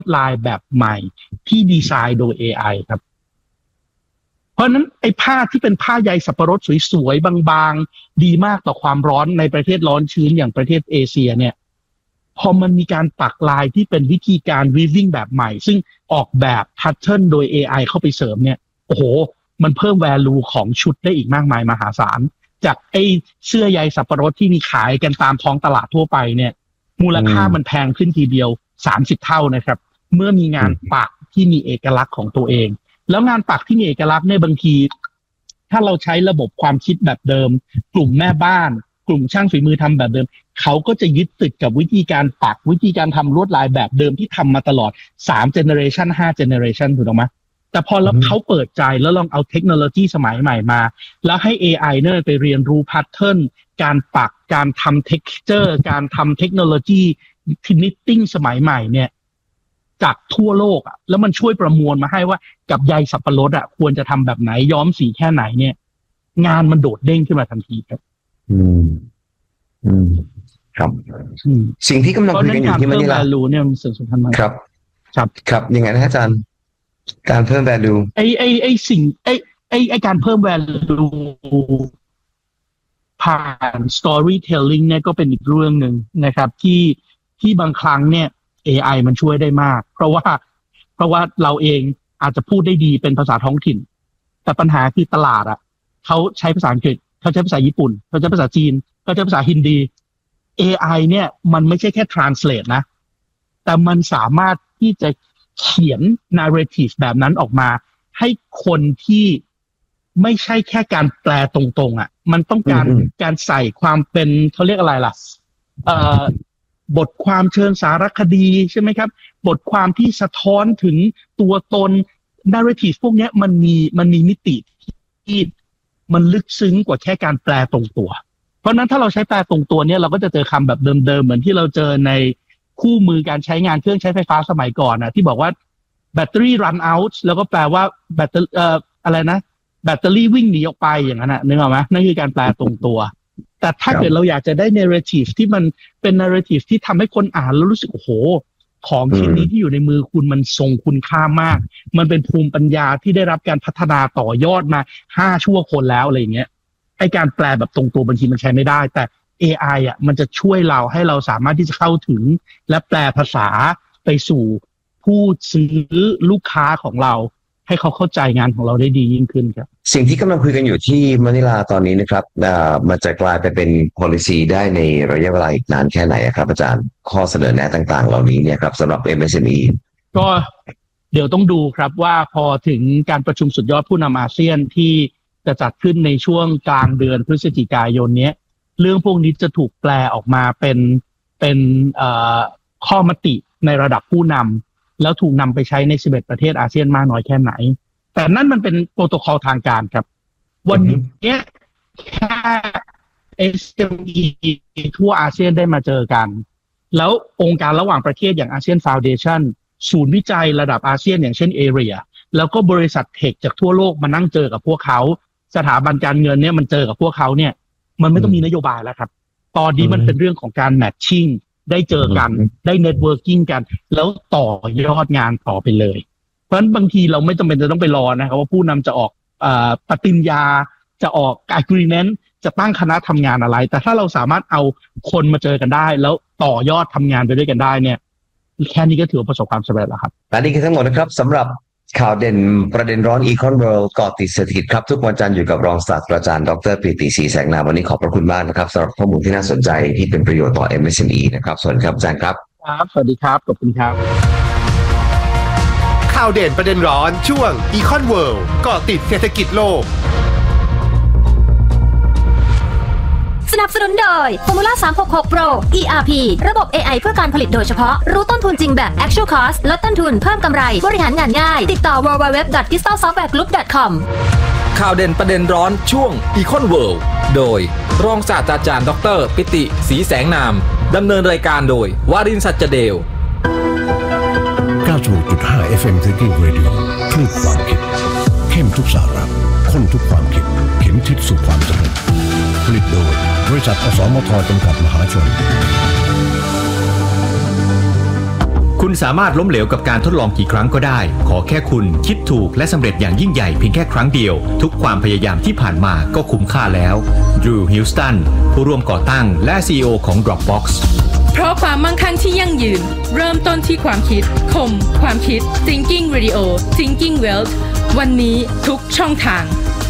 ลายแบบใหม่ที่ดีไซน์โดย AI ครับเพราะนั้นไอ้ผ้าที่เป็นผ้าใยสับปะรดสวยๆบางๆดีมากต่อความร้อนในประเทศร้อนชื้นอย่างประเทศเอเชียเนี่ยพอมันมีการปักลายที่เป็นวิธีการ weaving แบบใหม่ซึ่งออกแบบแพทเทิร์นโดย AI เข้าไปเสริมเนี่ยโอ้โหมันเพิ่ม value ของชุดได้อีกมากมายมหาศาลจากไอ้เสื้อใยสับปะรดที่มีขายกันตามท้องตลาดทั่วไปเนี่ยมูลค่ามันแพงขึ้นทีเดียว30 เท่านะครับเมื่อมีงานปักที่มีเอกลักษณ์ของตัวเองแล้วงานปักที่มีเอกลักษณ์เนี่ยบางทีถ้าเราใช้ระบบความคิดแบบเดิมกลุ่มแม่บ้านกลุ่มช่างฝีมือทำแบบเดิมเขาก็จะยึดติดกับวิธีการปักวิธีการทำลวดลายแบบเดิมที่ทำมาตลอด3 generation 5 generation ถูกต้องไหมแต่พอแล้วเขาเปิดใจแล้วลองเอาเทคโนโลยีสมัยใหม่มาแล้วให้ AI เนี่ยไปเรียนรู้แพทเทิร์นการปักการทำ texture การทำเทคโนโลยีknitting สมัยใหม่เนี่ยจากทั่วโลกอ่ะแล้วมันช่วยประมวลมาให้ว่ากับใยสับปะรดอ่ะควรจะทำแบบไหนย้อมสีแค่ไหนเนี่ยงานมันโดดเด้งขึ้นมาทันทีครับครับสิ่งที่กำลังคุยกันอยู่ที่มันนี่แหละเนี่ยมันสำคัญมากครับยังไงนะอาจารย์การเพิ่ม value ไอ้สิ่งไอ้การเพิ่ม value ผ่าน storytelling เนี่ยก็เป็นอีกเรื่องหนึ่งนะครับที่บางครั้งเนี่ย AI มันช่วยได้มากเพราะว่าเราเองอาจจะพูดได้ดีเป็นภาษาท้องถิ่นแต่ปัญหาคือตลาดอ่ะเขาใช้ภาษาอังกฤษเขาใช้ภาษาญี่ปุ่นเขาใช้ภาษาจีนเขาใช้ภาษาฮินดี AI เนี่ยมันไม่ใช่แค่ translate นะแต่มันสามารถที่จะเขียน narrative แบบนั้นออกมาให้คนที่ไม่ใช่แค่การแปลตรงๆอ่ะมันต้องการใส่ความเป็นเขาเรียกอะไรล่ะบทความเชิงสารคดีใช่ไหมครับบทความที่สะท้อนถึงตัวตน narrative พวกนี้มันมีมิติที่มันลึกซึ้งกว่าแค่การแปลตรงตัวเพราะนั้นถ้าเราใช้แปลตรงตัวเนี่ยเราก็จะเจอคำแบบเดิมๆเหมือนที่เราเจอในคู่มือการใช้งานเครื่องใช้ไฟฟ้าสมัยก่อนนะที่บอกว่าแบตเตอรี่ run out แล้วก็แปลว่าแบตเตอรี่อะไรนะแบตเตอรี่วิ่งหนีออกไปอย่างนั้นนะนึกออกไหมนั่นคือการแปลตรงตัวแต่ถ้าเกิดเราอยากจะได้ narrative ที่มันเป็น narrative ที่ทำให้คนอ่านแล้วรู้สึกโอ้โหของชิ้นนี้ที่อยู่ในมือคุณมันทรงคุณค่ามากมันเป็นภูมิปัญญาที่ได้รับการพัฒนาต่อยอดมา5 ชั่วคนแล้วอะไรอย่างเงี้ยไอ้การแปลแบบตรงตัวบางทีมันใช้ไม่ได้แต่ AI อ่ะมันจะช่วยเราให้เราสามารถที่จะเข้าถึงและแปลภาษาไปสู่ผู้ซื้อลูกค้าของเราให้เขาเข้าใจงานของเราได้ดียิ่งขึ้นครับสิ่งที่กำลังคุยกันอยู่ที่มะนิลาตอนนี้นะครับมันจะกลายไปเป็น policy ได้ในระยะเวลาอีกนานแค่ไหนครับอาจารย์ข้อเสนอแนะต่างๆเหล่านี้เนี่ยครับสำหรับ MSME ก็เดี๋ยวต้องดูครับว่าพอถึงการประชุมสุดยอดผู้นำอาเซียนที่จะจัดขึ้นในช่วงกลางเดือนพฤศจิกายนนี้เรื่องพวกนี้จะถูกแปลออกมาเป็นข้อมติในระดับผู้นำแล้วถูกนำไปใช้ใน11ประเทศอาเซียนมากน้อยแค่ไหนแต่นั่นมันเป็นโปรโตคอลทางการครับวันนี้แค่ SME ทั่วอาเซียนได้มาเจอกันแล้วองค์การระหว่างประเทศอย่างอาเซียนฟาวเดชั่นศูนย์วิจัยระดับอาเซียนอย่างเช่นเอเรียแล้วก็บริษัทเทคจากทั่วโลกมานั่งเจอกับพวกเขาสถาบันการเงินเนี่ยมันเจอกับพวกเขาเนี่ยมันไม่ต้องมีนโยบายแล้วครับตอนนี้มันเป็นเรื่องของการแมทชิ่งได้เจอกันได้เน็ตเวิร์กิ่งกันแล้วต่อยอดงานต่อไปเลยเพราะฉะนั้นบางทีเราไม่จำเป็นจะต้องไปรอนะครับว่าผู้นำจะออกปฏิญญาจะออก agreement จะตั้งคณะทำงานอะไรแต่ถ้าเราสามารถเอาคนมาเจอกันได้แล้วต่อยอดทำงานไปด้วยกันได้เนี่ยแค่นี้ก็ถือว่าประสบความสำเร็จแล้วครับและนี่คือทั้งหมดนะครับสำหรับข่าวเด่นประเด็นร้อน Econ World เกาะติดเศรษฐกิจครับทุกวันจันทร์อยู่กับรองศาสตราจารย์ดร.ปิติ ศรีแสงนามวันนี้ขอบพระคุณมากนะครับสำหรับข้อมูลที่น่าสนใจที่เป็นประโยชน์ต่อ MSME นะครับสวัสดีครับอาจารย์ครับครับสวัสดีครับขอบคุณครับข่าวเด่นประเด็นร้อนช่วง Econ World เกาะติดเศรษฐกิจโลกสนับสนุนโดย Formula 366 Pro ERP ระบบ AI เพื่อการผลิตโดยเฉพาะรู้ต้นทุนจริงแบบ Actual Cost ลดต้นทุนเพิ่มกำไรบริหารงานง่ายติดต่อ www.crystalsoftwaregroup.com ข่าวเด่นประเด็นร้อนช่วง Econ World โดยรองศาสตราจารย์ดร.ปิติ ศรีแสงนามดำเนินรายการโดยวารินทร์ สัจเดล 96.5 FM Thinking Radio คลื่นความคิดเข้มทุกสาระข้นทุกความคิดเข็มทิศสู่ความสำเร็จผลิตโดยบริษัทอสมทจำกัดมหาชนคุณคุณสามารถล้มเหลวกับการทดลองกี่ครั้งก็ได้ขอแค่คุณคิดถูกและสำเร็จอย่างยิ่งใหญ่เพียงแค่ครั้งเดียวทุกความพยายามที่ผ่านมาก็คุ้มค่าแล้วดรูว์ ฮิลสตันผู้ร่วมก่อตั้งและ CEO ของ Dropbox เพราะความมั่งคั่งที่ยั่งยืนเริ่มต้นที่ความคิดคมความคิด Thinking Radio Thinking Wealth วันนี้ทุกช่องทาง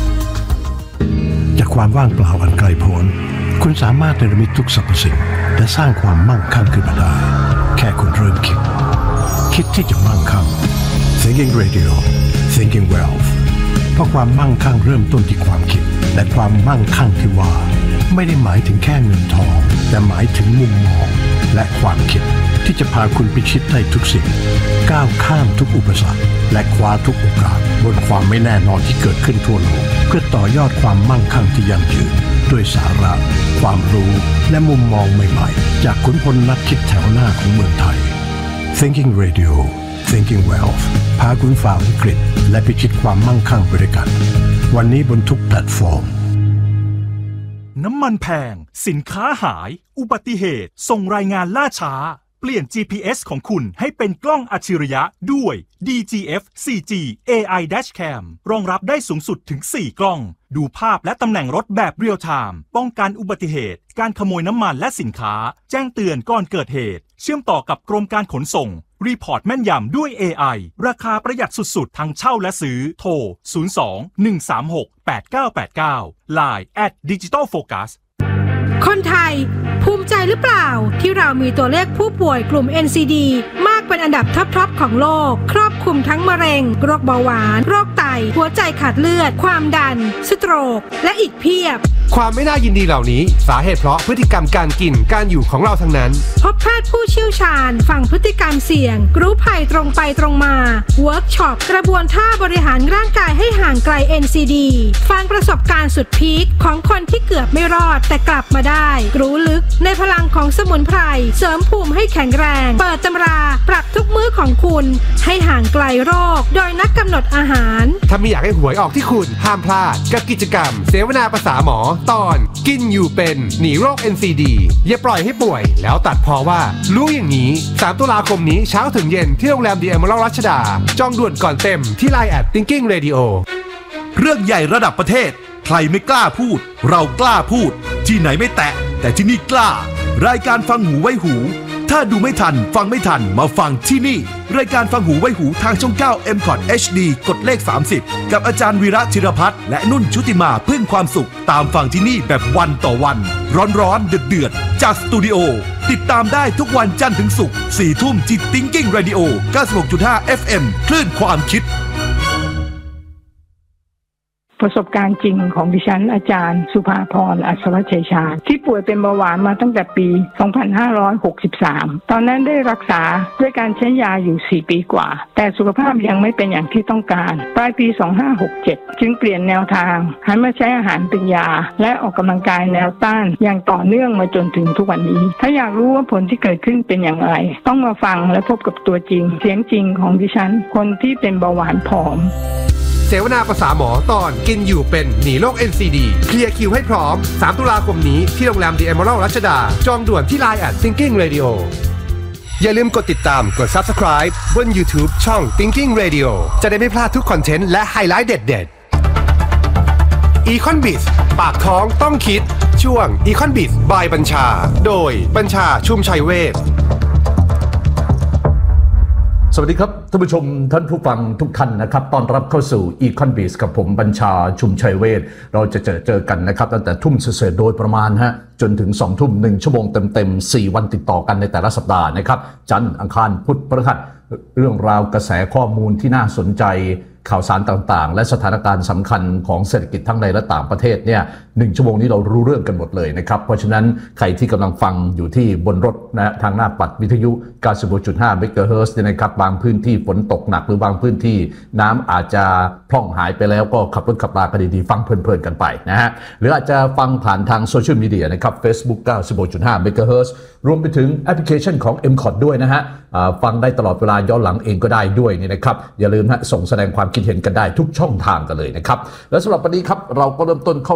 จากความว่างเปล่าอันไกลโพ้นคุณสามารถเนรมิตทุกสรรพสิ่งและสร้างความมั่งคั่งขึ้นมาได้แค่คุณเริ่มคิดที่จะมั่งคั่ง Thinking Radio Thinking Wealth เพราะความมั่งคั่งเริ่มต้นที่ความคิดและความมั่งคั่งที่ว่าไม่ได้หมายถึงแค่เงินทองแต่หมายถึงมุมมองและความคิดที่จะพาคุณพิชิตได้ทุกสิ่งก้าวข้ามทุกอุปสรรคและคว้าทุกโอกาสบนความไม่แน่นอนที่เกิดขึ้นทั่วโลกเพื่อต่อยอดความมั่งคั่งที่ยั่งยืนด้วยสาระความรู้และมุมมองใหม่ๆจากขุนพลนักคิดแถวหน้าของเมืองไทย Thinking Radio Thinking Wealth พาคุณฝ่าวิกฤตและพิชิตความมั่งคั่งไปด้วยกันวันนี้บนทุกแพลตฟอร์มน้ำมันแพงสินค้าหายอุบัติเหตุส่งรายงานล่าช้าเปลี่ยน GPS ของคุณให้เป็นกล้องอัจฉริยะด้วย DGF 4G AI Dashcam รองรับได้สูงสุดถึง 4 กล้องดูภาพและตำแหน่งรถแบบเรียลไทม์ป้องกันอุบัติเหตุการขโมยน้ำมันและสินค้าแจ้งเตือนก่อนเกิดเหตุเชื่อมต่อกับกรมการขนส่งรีพอร์ตแม่นยำด้วย AI ราคาประหยัดสุดๆทั้งเช่าและซื้อโทร 02-136-8989 Line @digitalfocus คนไทยภูมิใจหรือเปล่าที่เรามีตัวเลขผู้ป่วยกลุ่ม NCD มากเป็นอันดับท็อปของโลกครอบคลุมทั้งมะเร็งโรคเบาหวานโรคไตหัวใจขาดเลือดความดันสโตรกและอีกเพียบความไม่น่ายินดีเหล่านี้สาเหตุเพราะพฤติกรรมการกินการอยู่ของเราทั้งนั้นพบแพทย์ผู้เชี่ยวชาญฝั่งพฤติกรรมเสี่ยงรู้ภัยตรงไปตรงมาเวิร์กช็อปกระบวนท่าบริหารร่างกายให้ห่างไกล NCD ฟังประสบการณ์สุดพีคของคนที่เกือบไม่รอดแต่กลับมาได้รู้ลึกในพลังของสมุนไพรเสริมภูมิให้แข็งแรงเปิดตำราปรับทุกมื้อของคุณให้ห่างไกลโรคโดยนักกำหนดอาหารถ้าไม่อยากให้หวยออกที่คุณห้ามพลาดกับกิจกรรมเสวนาภาษาหมอตอนกินอยู่เป็นหนีโรค NCD อย่าปล่อยให้ป่วยแล้วตัดพอว่ารู้อย่างนี้3 ตุลาคมนี้เช้าถึงเย็นที่โรงแรม The Emerald รัชดาจองด่วนก่อนเต็มที่ Line @Thinking Radio เรื่องใหญ่ระดับประเทศใครไม่กล้าพูดเรากล้าพูดที่ไหนไม่แตะแต่ที่นี่กล้ารายการฟังหูไว้หูถ้าดูไม่ทันฟังไม่ทันมาฟังที่นี่รายการฟังหูไว้หูทางช่อง 9 MCOT HD กดเลข30กับอาจารย์วีระธีรพัฒน์และนุ่นชุติมาพึ่งความสุขตามฟังที่นี่แบบวันต่อวันร้อนๆเดือดๆจากสตูดิโอติดตามได้ทุกวันจันทร์ถึงศุกร์ 4 ทุ่มที่ Thinking Radio 96.5 FM คลื่นความคิดประสบการณ์จริงของดิฉันอาจารย์สุภาพรอัศวชัยชาญที่ป่วยเป็นเบาหวานมาตั้งแต่ปี 2563 ตอนนั้นได้รักษาด้วยการใช้ยาอยู่ 4 ปีกว่าแต่สุขภาพยังไม่เป็นอย่างที่ต้องการปลายปี 2567 จึงเปลี่ยนแนวทางหันมาใช้อาหารเป็นยาและออกกำลังกายแนวต้านอย่างต่อเนื่องมาจนถึงทุกวันนี้ถ้าอยากรู้ว่าผลที่เกิดขึ้นเป็นอย่างไรต้องมาฟังและพบกับตัวจริงเสียงจริงของดิฉันคนที่เป็นเบาหวานผอมเสวนาภาษาหมอตอนกินอยู่เป็นหนีโรค NCD เคลียร์คิวให้พร้อม3 ตุลาคมนี้ที่โรงแรม The Emerald รัชดาจองด่วนที่ Line @Thinking Radio อย่าลืมกดติดตามกด Subscribe บน YouTube ช่อง Thinking Radio จะได้ไม่พลาดทุกคอนเทนต์และไฮไลท์เด็ดๆ Econbiz ปากท้องต้องคิดช่วง Econbiz by บัญชาโดยบัญชาชุมชัยเวชสวัสดีครับท่านผู้ชมท่านผู้ฟังทุกท่านนะครับต้อนรับเข้าสู่ Econbiz กับผมบัญชาชุมชัยเวชเราจะเจอกันนะครับตั้งแต่ทุ่มเศษโดยประมาณจนถึง 2 ทุ่ม 1 ชั่วโมงเต็มๆ4 วันติดต่อกันในแต่ละสัปดาห์นะครับจันทร์อังคารพุธพฤหัสเรื่องราวกระแสข้อมูลที่น่าสนใจข่าวสารต่างๆและสถานการณ์สำคัญของเศรษฐกิจทั้งในและต่างประเทศเนี่ย1 ชั่วโมงนี้เรารู้เรื่องกันหมดเลยนะครับเพราะฉะนั้นใครที่กำลังฟังอยู่ที่บนรถนะทางหน้าปัดวิทยุ 96.5 เมกะเฮิรตซ์เนี่ยนะครับบางพื้นที่ฝนตกหนักหรือบางพื้นที่น้ำอาจจะพร่องหายไปแล้วก็ขับรถขับรากันดีๆฟังเพลินๆกันไปนะฮะหรืออาจจะฟังผ่านทางโซเชียลมีเดียนะครับ Facebook 96.5 เมกะเฮิรตซ์รวมไปถึงแอปพลิเคชันของ MCOT ด้วยนะฮะฟังได้ตลอดเวลาย้อนหลังเองก็ได้ด้วยนี่นะครับอย่าลืมส่งแสดงความคิดเห็นกันได้ทุกช่องทางกันเลยนะครับและสำหรับวันนี้ครับเราก็เริ่มต้นเข้าสู่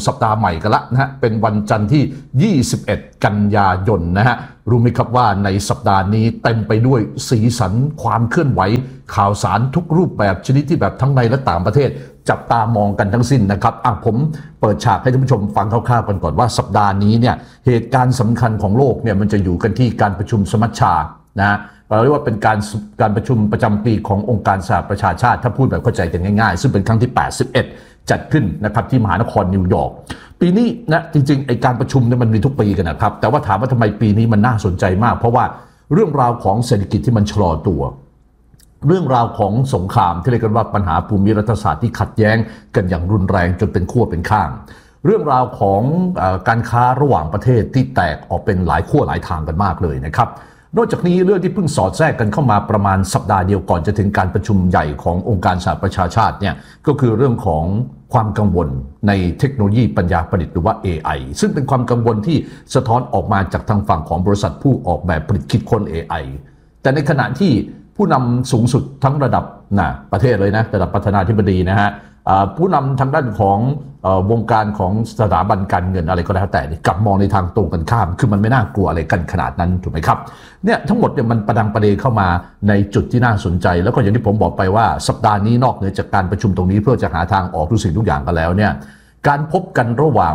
สัปดาห์ใหม่กันละนะฮะเป็นวันจันทร์ที่21กันยายนนะฮะรู้ไหมครับว่าในสัปดาห์นี้เต็มไปด้วยสีสันความเคลื่อนไหวข่าวสารทุกรูปแบบชนิดที่แบบทั้งในและต่างประเทศจับตามองกันทั้งสิ้นนะครับผมเปิดฉากให้ท่านผู้ชมฟังคร่าวๆกันก่อนว่าสัปดาห์นี้เนี่ยเหตุการณ์สำคัญของโลกเนี่ยมันจะอยู่กันที่การประชุมสมัชชานะเราเรียกว่าเป็นการประชุมประจำปีขององค์การสหประชาชาติถ้าพูดแบบเข้าใจกันง่ายๆซึ่งเป็นครั้งที่81จัดขึ้นนะครับที่มหานครนิวยอร์กปีนี้นะจริงๆไอการประชุมเนี่ยมันมีทุกปีกันนะครับแต่ว่าถามว่าทำไมปีนี้มันน่าสนใจมากเพราะว่าเรื่องราวของเศรษฐกิจที่มันชะลอตัวเรื่องราวของสงครามที่เรียกกันว่าปัญหาภูมิรัฐศาสตร์ที่ขัดแย้งกันอย่างรุนแรงจนเป็นขั้วเป็นข้างเรื่องราวของการค้าระหว่างประเทศที่แตกออกเป็นหลายขั้วหลายทางกันมากเลยนะครับนอกจากนี้เรื่องที่เพิ่งสอดแทรกกันเข้ามาประมาณสัปดาห์เดียวก่อนจะถึงการประชุมใหญ่ขององค์การสหประชาชาติเนี่ยก็คือเรื่องของความกังวลในเทคโนโลยีปัญญาประดิษฐ์หรือว่า AI ซึ่งเป็นความกังวลที่สะท้อนออกมาจากทางฝั่งของบริษัทผู้ออกแบบผลิตคิดค้น AI แต่ในขณะที่ผู้นำสูงสุดทั้งระดับประเทศเลยนะระดับประธานาธิบดีนะฮะผู้นำทางด้านของวงการของสถาบันการเงินอะไรก็แล้วแต่กลับมองในทางตรงกันข้ามคือมันไม่น่ากลัวอะไรกันขนาดนั้นถูกไหมครับเนี่ยทั้งหมดเนี่ยมันประดังประเดเข้ามาในจุดที่น่าสนใจแล้วก็อย่างที่ผมบอกไปว่าสัปดาห์นี้นอกเหนือจากการประชุมตรงนี้เพื่อจะหาทางออกทุกสิ่งทุกอย่างกันแล้วเนี่ยการพบกันระหว่าง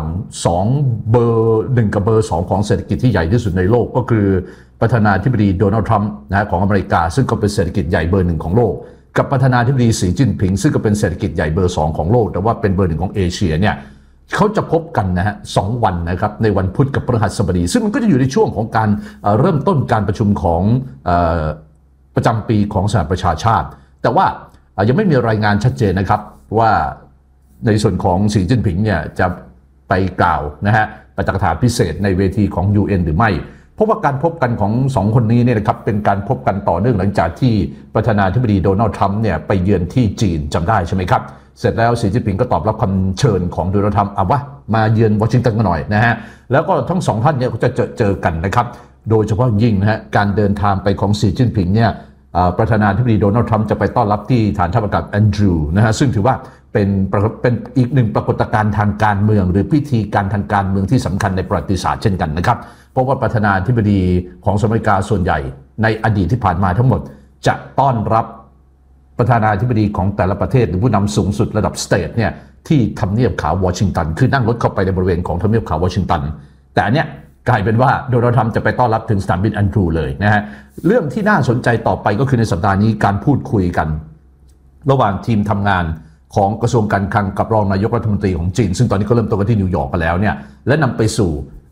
2เบอร์1กับเบอร์2ของเศรษฐกิจที่ใหญ่ที่สุดในโลกก็คือประธานาธิบดีโดนัลด์ทรัมป์นะของอเมริกาซึ่งก็เป็นเศรษฐกิจใหญ่เบอร์1ของโลกกับประธานาธิบดีสีจิ้นผิงซึ่งก็เป็นเศรษฐกิจใหญ่เบอร์2ของโลกแต่ว่าเป็นเบอร์1ของเอเชียเนี่ยเขาจะพบกันนะฮะ2วันนะครับในวันพุธกับพฤหัสบดีซึ่งมันก็จะอยู่ในช่วงของการเริ่มต้นการประชุมของประจำปีของสหประชาชาติแต่ว่ายังไม่มีรายงานชัดเจนนะครับว่าในส่วนของสีจิ้นผิงเนี่ยจะไปกล่าวนะฮะปาฐกถาพิเศษในเวทีของ UN หรือไม่เพราะว่าการพบกันของ2คนนี้เนี่ยนะครับเป็นการพบกันต่อเนื่องหลังจากที่ประธานาธิบดีโดนัลด์ทรัมป์เนี่ยไปเยือนที่จีนจำได้ใช่ไหมครับเสร็จแล้วสีจิ้นผิงก็ตอบรับคำเชิญของโดนัลด์ทรัมป์ว่ามาเยือนวอชิงตันกันหน่อยนะฮะแล้วก็ทั้ง2ท่านเนี่ยก็จะเจอกันนะครับโดยเฉพาะยิ่งนะฮะการเดินทางไปของสีจิ้นผิงเนี่ยประธานาธิบดีโดนัลด์ทรัมป์จะไปต้อนรับที่ฐานทัพอากาศแอนดรูว์นะฮะซึ่งถือว่าเป็นอีกหนึ่งปรากฏการณ์ทางการเมืองหรือพิธีการทางการเมืองที่สำคัญในประวัติศาสตร์เช่นกันนะครับเพราะว่าประธานาธิบดีของสหรัฐอเมริกาส่วนใหญ่ในอดีตที่ผ่านมาทั้งหมดจะต้อนรับประธานาธิบดีของแต่ละประเทศหรือผู้นำสูงสุดระดับสเตทเนี่ยที่ทำเนียบขาววอชิงตันคือนั่งรถเข้าไปในบริเวณของทำเนียบขาววอชิงตันแต่อันเนี้ยกลายเป็นว่าโดนัลด์ทรัมป์จะไปต้อนรับถึงสนามบินแอนดรูว์เลยนะฮะเรื่องที่น่าสนใจต่อไปก็คือในสัปดาห์นี้การพูดคุยกันระหว่างทีมทำงานของกระทรวงการคลังกับรองนายกรัฐมนตรีของจีนซึ่งตอนนี้ก็เริ่มต้นกันที่นิวยอร์กกันแล้วเนี่ยและนำไปสู่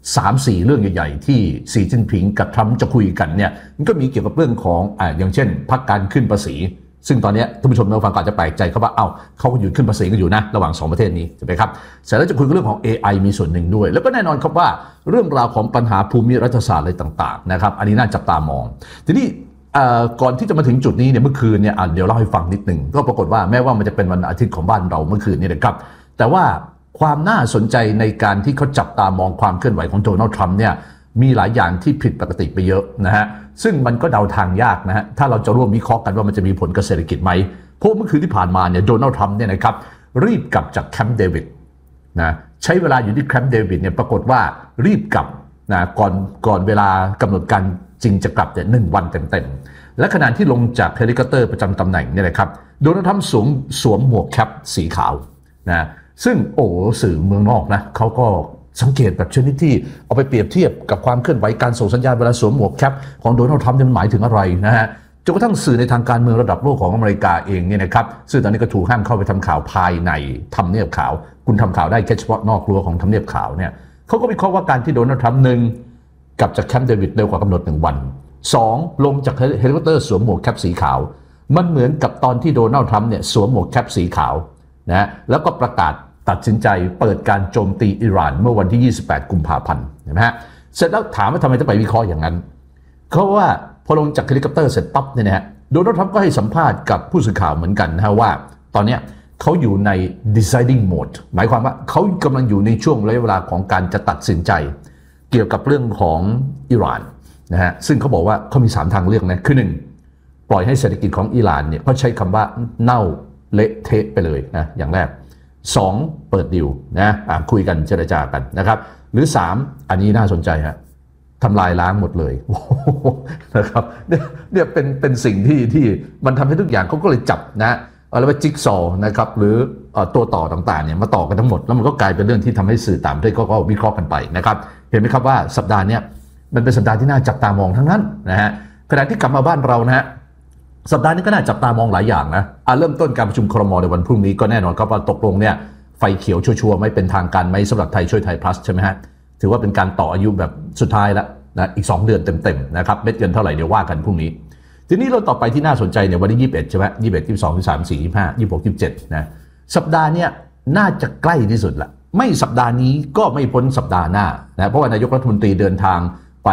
3-4 เรื่องใหญ่ๆที่สีจิ้นผิงกับทรัมป์จะคุยกันเนี่ยมันก็มีเกี่ยวกับเรื่องของอย่างเช่นพรรคการขึ้นภาษีซึ่งตอนนี้ท่านผู้ชมเราฟังอาจจะแปลกใจเขาว่าเขาก็หยุดขึ้นภาษีกันอยู่นะระหว่าง2ประเทศนี้ใช่ไหมครับเสร็จแล้วจะคุยเรื่องของ AI มีส่วนหนึ่งด้วยแล้วก็แน่นอนครับว่าเรื่องราวของปัญหาภูมิรัฐศาสตร์อะไรต่างๆนะครับอันนี้น่าจับตามองทีนี้ก่อนที่จะมาถึงจุดนี้เนี่ยเมื่อคืนเนี่ยเดี๋ยวเล่าให้ฟังนิดหนึ่งก็ปรากฏว่าแม้ว่ามันจะเป็นวันอาทิตย์ของบ้านเราเมื่อคืนนี้นะครับแต่ว่าความน่าสนใจในการที่เขาจับตามองความเคลื่อนไหวของโดนัลด์ทรัมป์เนี่ยมีหลายอย่างที่ผิดปกติไปเยอะนะฮะซึ่งมันก็เดาทางยากนะฮะถ้าเราจะร่วมวิเคราะห์กันว่ามันจะมีผลกับเศรษฐกิจไหมเพราะเมื่อคืนที่ผ่านมาเนี่ยโดนัลด์ทรัมป์เนี่ยนะครับรีบกลับจากแคมป์เดวิดนะใช้เวลาอยู่ที่แคมป์เดวิดเนี่ยปรากฏว่ารีบกลับนะก่อนเวลากำหนดการจริงจะกลับเนี่ย1 วันเต็มๆและขณะที่ลงจากเฮลิคอปเตอร์ประจำตำแหน่งเนี่ยนะครับโดนัลด์ทรัมป์สวมหมวกแคปสีขาวนะซึ่งสื่อเมืองนอกนะเขาก็สังเกตแบบชนิดที่เอาไปเปรียบเทียบกับความเคลื่อนไหวการส่งสัญญาณเวลาสวมหมวกแคปของโดนัลด์ทรัมป์มันหมายถึงอะไรนะฮะจนกระทั่งสื่อในทางการเมืองระดับโลกของอเมริกาเองเนี่ยนะครับซึ่งตอนนี้ก็ถูกห้ามเข้าไปทำข่าวภายในทำเนียบขาวคุณทำข่าวได้แค่เฉพาะนอกรั้วของทำเนียบขาวเนี่ยเขาก็วิเคราะห์ว่าการที่โดนัลด์ทรัมป์1กลับจากแคมป์เดวิดเร็วกว่ากำหนด1 วัน2ลงจากเฮลิคอปเตอร์สวมหมวกแคปสีขาวมันเหมือนกับตอนที่โดนัลด์ทรัมป์เนี่ยสวมหมวกแคปสีขาวนะแล้วก็ประกาศตัดสินใจเปิดการโจมตีอิหร่านเมื่อวันที่28 กุมภาพันธ์เห็นไหมฮะเสร็จแล้วถามว่าทำไมต้องไปวิเคราะห์อย่างนั้นเขาว่าพอลงจากเฮลิคอปเตอร์เสร็จปั๊บเนี่ยนะฮะโดนัลด์ทรัมป์ก็ให้สัมภาษณ์กับผู้สื่อข่าวเหมือนกันนะฮะว่าตอนนี้เขาอยู่ใน deciding mode หมายความว่าเขากำลังอยู่ในช่วงระยะเวลาของการจะตัดสินใจเกี่ยวกับเรื่องของอิหร่านนะฮะซึ่งเขาบอกว่าเขามี3 ทางเลือกนะคือ1ปล่อยให้เศรษฐกิจของอิหร่านเนี่ยเขาใช้คำว่าเน่าเละเทะไปเลยนะอย่างแรก 2เปิดดิวนะคุยกันเจรจากันนะครับหรือ3อันนี้น่าสนใจฮะทำลายล้างหมดเลยนะครับเนี่ยเป็นสิ่งที่มันทำให้ทุกอย่างเขาก็เลยจับนะอะไรว่าจิ๊กซอว์นะครับหรือตัวต่อต่างๆเนี่ยมาต่อกันทั้งหมดแล้วมันก็กลายเป็นเรื่องที่ทำให้สื่อต่างประเทศก็วิเคราะห์กันไปนะครับเห็นไหมครับว่าสัปดาห์นี้มันเป็นสัปดาห์ที่น่าจับตามองทั้งนั้นนะฮะขณะที่กลับมาบ้านเรานะฮะสัปดาห์นี้ก็น่าจับตามองหลายอย่างนะเริ่มต้นการประชุมครม.ในวันพรุ่งนี้ก็แน่นอนครับว่าตกลงเนี่ยไฟเขียวชัวร์ๆไม่เป็นทางการไหมสำหรับไทยช่วยไทย plus ใช่ไหมฮะถือว่าเป็นการต่ออายุแบบสุดท้ายแล้วนะอีก2เดือนเต็มๆนะครับเม็ดเงินเท่าไหร่เดี๋ยวว่ากันพรุ่งนี้ทีนี้เราต่อไปที่น่าสนใจเนี่ยวันที่21ใช่ไหม21 22 23 24 25 26 27นะสัปดาห์เนี้ยน่าจะใกล้ที่สุดละไม่สัปดาห์นี้ก็ไม่พ้นสัปดาห์หน้านะเพราะว่านายกรัฐมนตรีเดินทางไป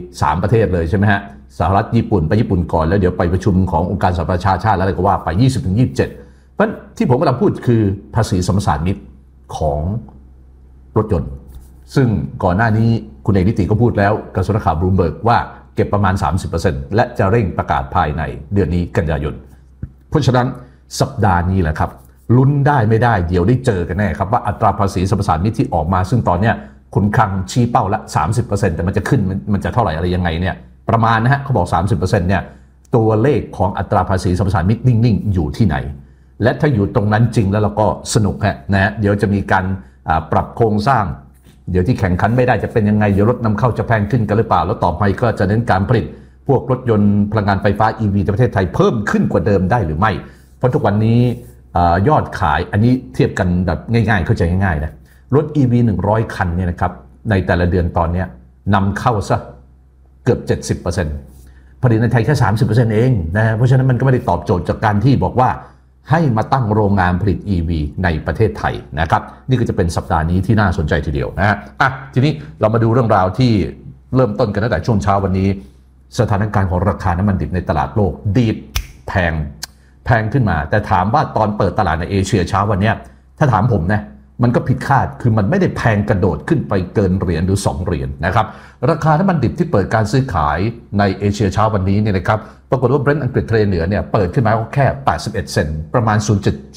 3ประเทศเลยใช่ไหมฮะสหรัฐญี่ปุ่นไปญี่ปุ่นก่อนแล้วเดี๋ยวไปประชุมขององค์การสหประชาชาติแล้วอะไรก็ว่าไป 20-27 เพราะที่ผมกำลังพูดคือภาษีสัมปทานมิตรของรถยนต์ซึ่งก่อนหน้านี้คุณเอกนิติก็พูดแล้วกระทรวงข่าวบลูมเบิร์กว่าเก็บประมาณ 30% และจะเร่งประกาศภายในเดือนนี้กันยายนเพราะฉะนั้นสัปดาห์นี้แหละครับลุ้นได้ไม่ได้เดี๋ยวได้เจอกันแน่ครับว่าอัตราภาษีสัมปทานมิตรที่ออกมาซึ่งตอนเนี้ยคุณคลังชี้เป้าละ 30% แต่มันจะขึ้นมันจะเท่าไหร่อะไรยังไงเนี่ยประมาณนะฮะเขาบอก 30% เนี่ยตัวเลขของอัตราภาษีสัมปทานมิตรนิ่งๆอยู่ที่ไหนและถ้าอยู่ตรงนั้นจริงแล้วเราก็สนุกฮะนะฮะเดี๋ยวจะมีการปรับโครงสร้างเดี๋ยวที่แข่งขันไม่ได้จะเป็นยังไงเดี๋ยวรถนำเข้าจะแพงขึ้นกันหรือเปล่าแล้วต่อไปก็จะเน้นการผลิตพวกรถยนต์พลังงานไฟฟ้า EV ในประเทศไทยเพิ่มขึ้นกว่าเดิมได้หรือไม่เพราะทุกวันนี้ยอดขายอันนี้เทียบกันแบบง่ายๆเข้าใจง่ายๆนะรถ EV 100 คันเนี่ยนะครับในแต่ละเดือนตอนนี้นำเข้าซะเกือบ 70% ผลิตในไทยแค่ 30% เองนะเพราะฉะนั้นมันก็ไม่ได้ตอบโจทย์จากการที่บอกว่าให้มาตั้งโรงงานผลิต EV ในประเทศไทยนะครับนี่ก็จะเป็นสัปดาห์นี้ที่น่าสนใจทีเดียวนะฮะทีนี้เรามาดูเรื่องราวที่เริ่มต้นกันตั้งแต่ช่วงเช้าวันนี้สถานการณ์ของราคาน้ำมันดิบในตลาดโลกดีดแพงขึ้นมาแต่ถามว่าตอนเปิดตลาดในเอเชียเช้าวันนี้ถ้าถามผมนะมันก็ผิดคาดคือมันไม่ได้แพงกระโดดขึ้นไปเกินเหรียญหรือ2เหรียญนะครับราคาน้ำมันดิบที่เปิดการซื้อขายในเอเชียเช้าวันนี้เนี่ยนะครับปรากฏว่า Brent อังกฤษทะเลเหนือเนี่ยเปิดขึ้นมาแค่81เซนต์ประมาณ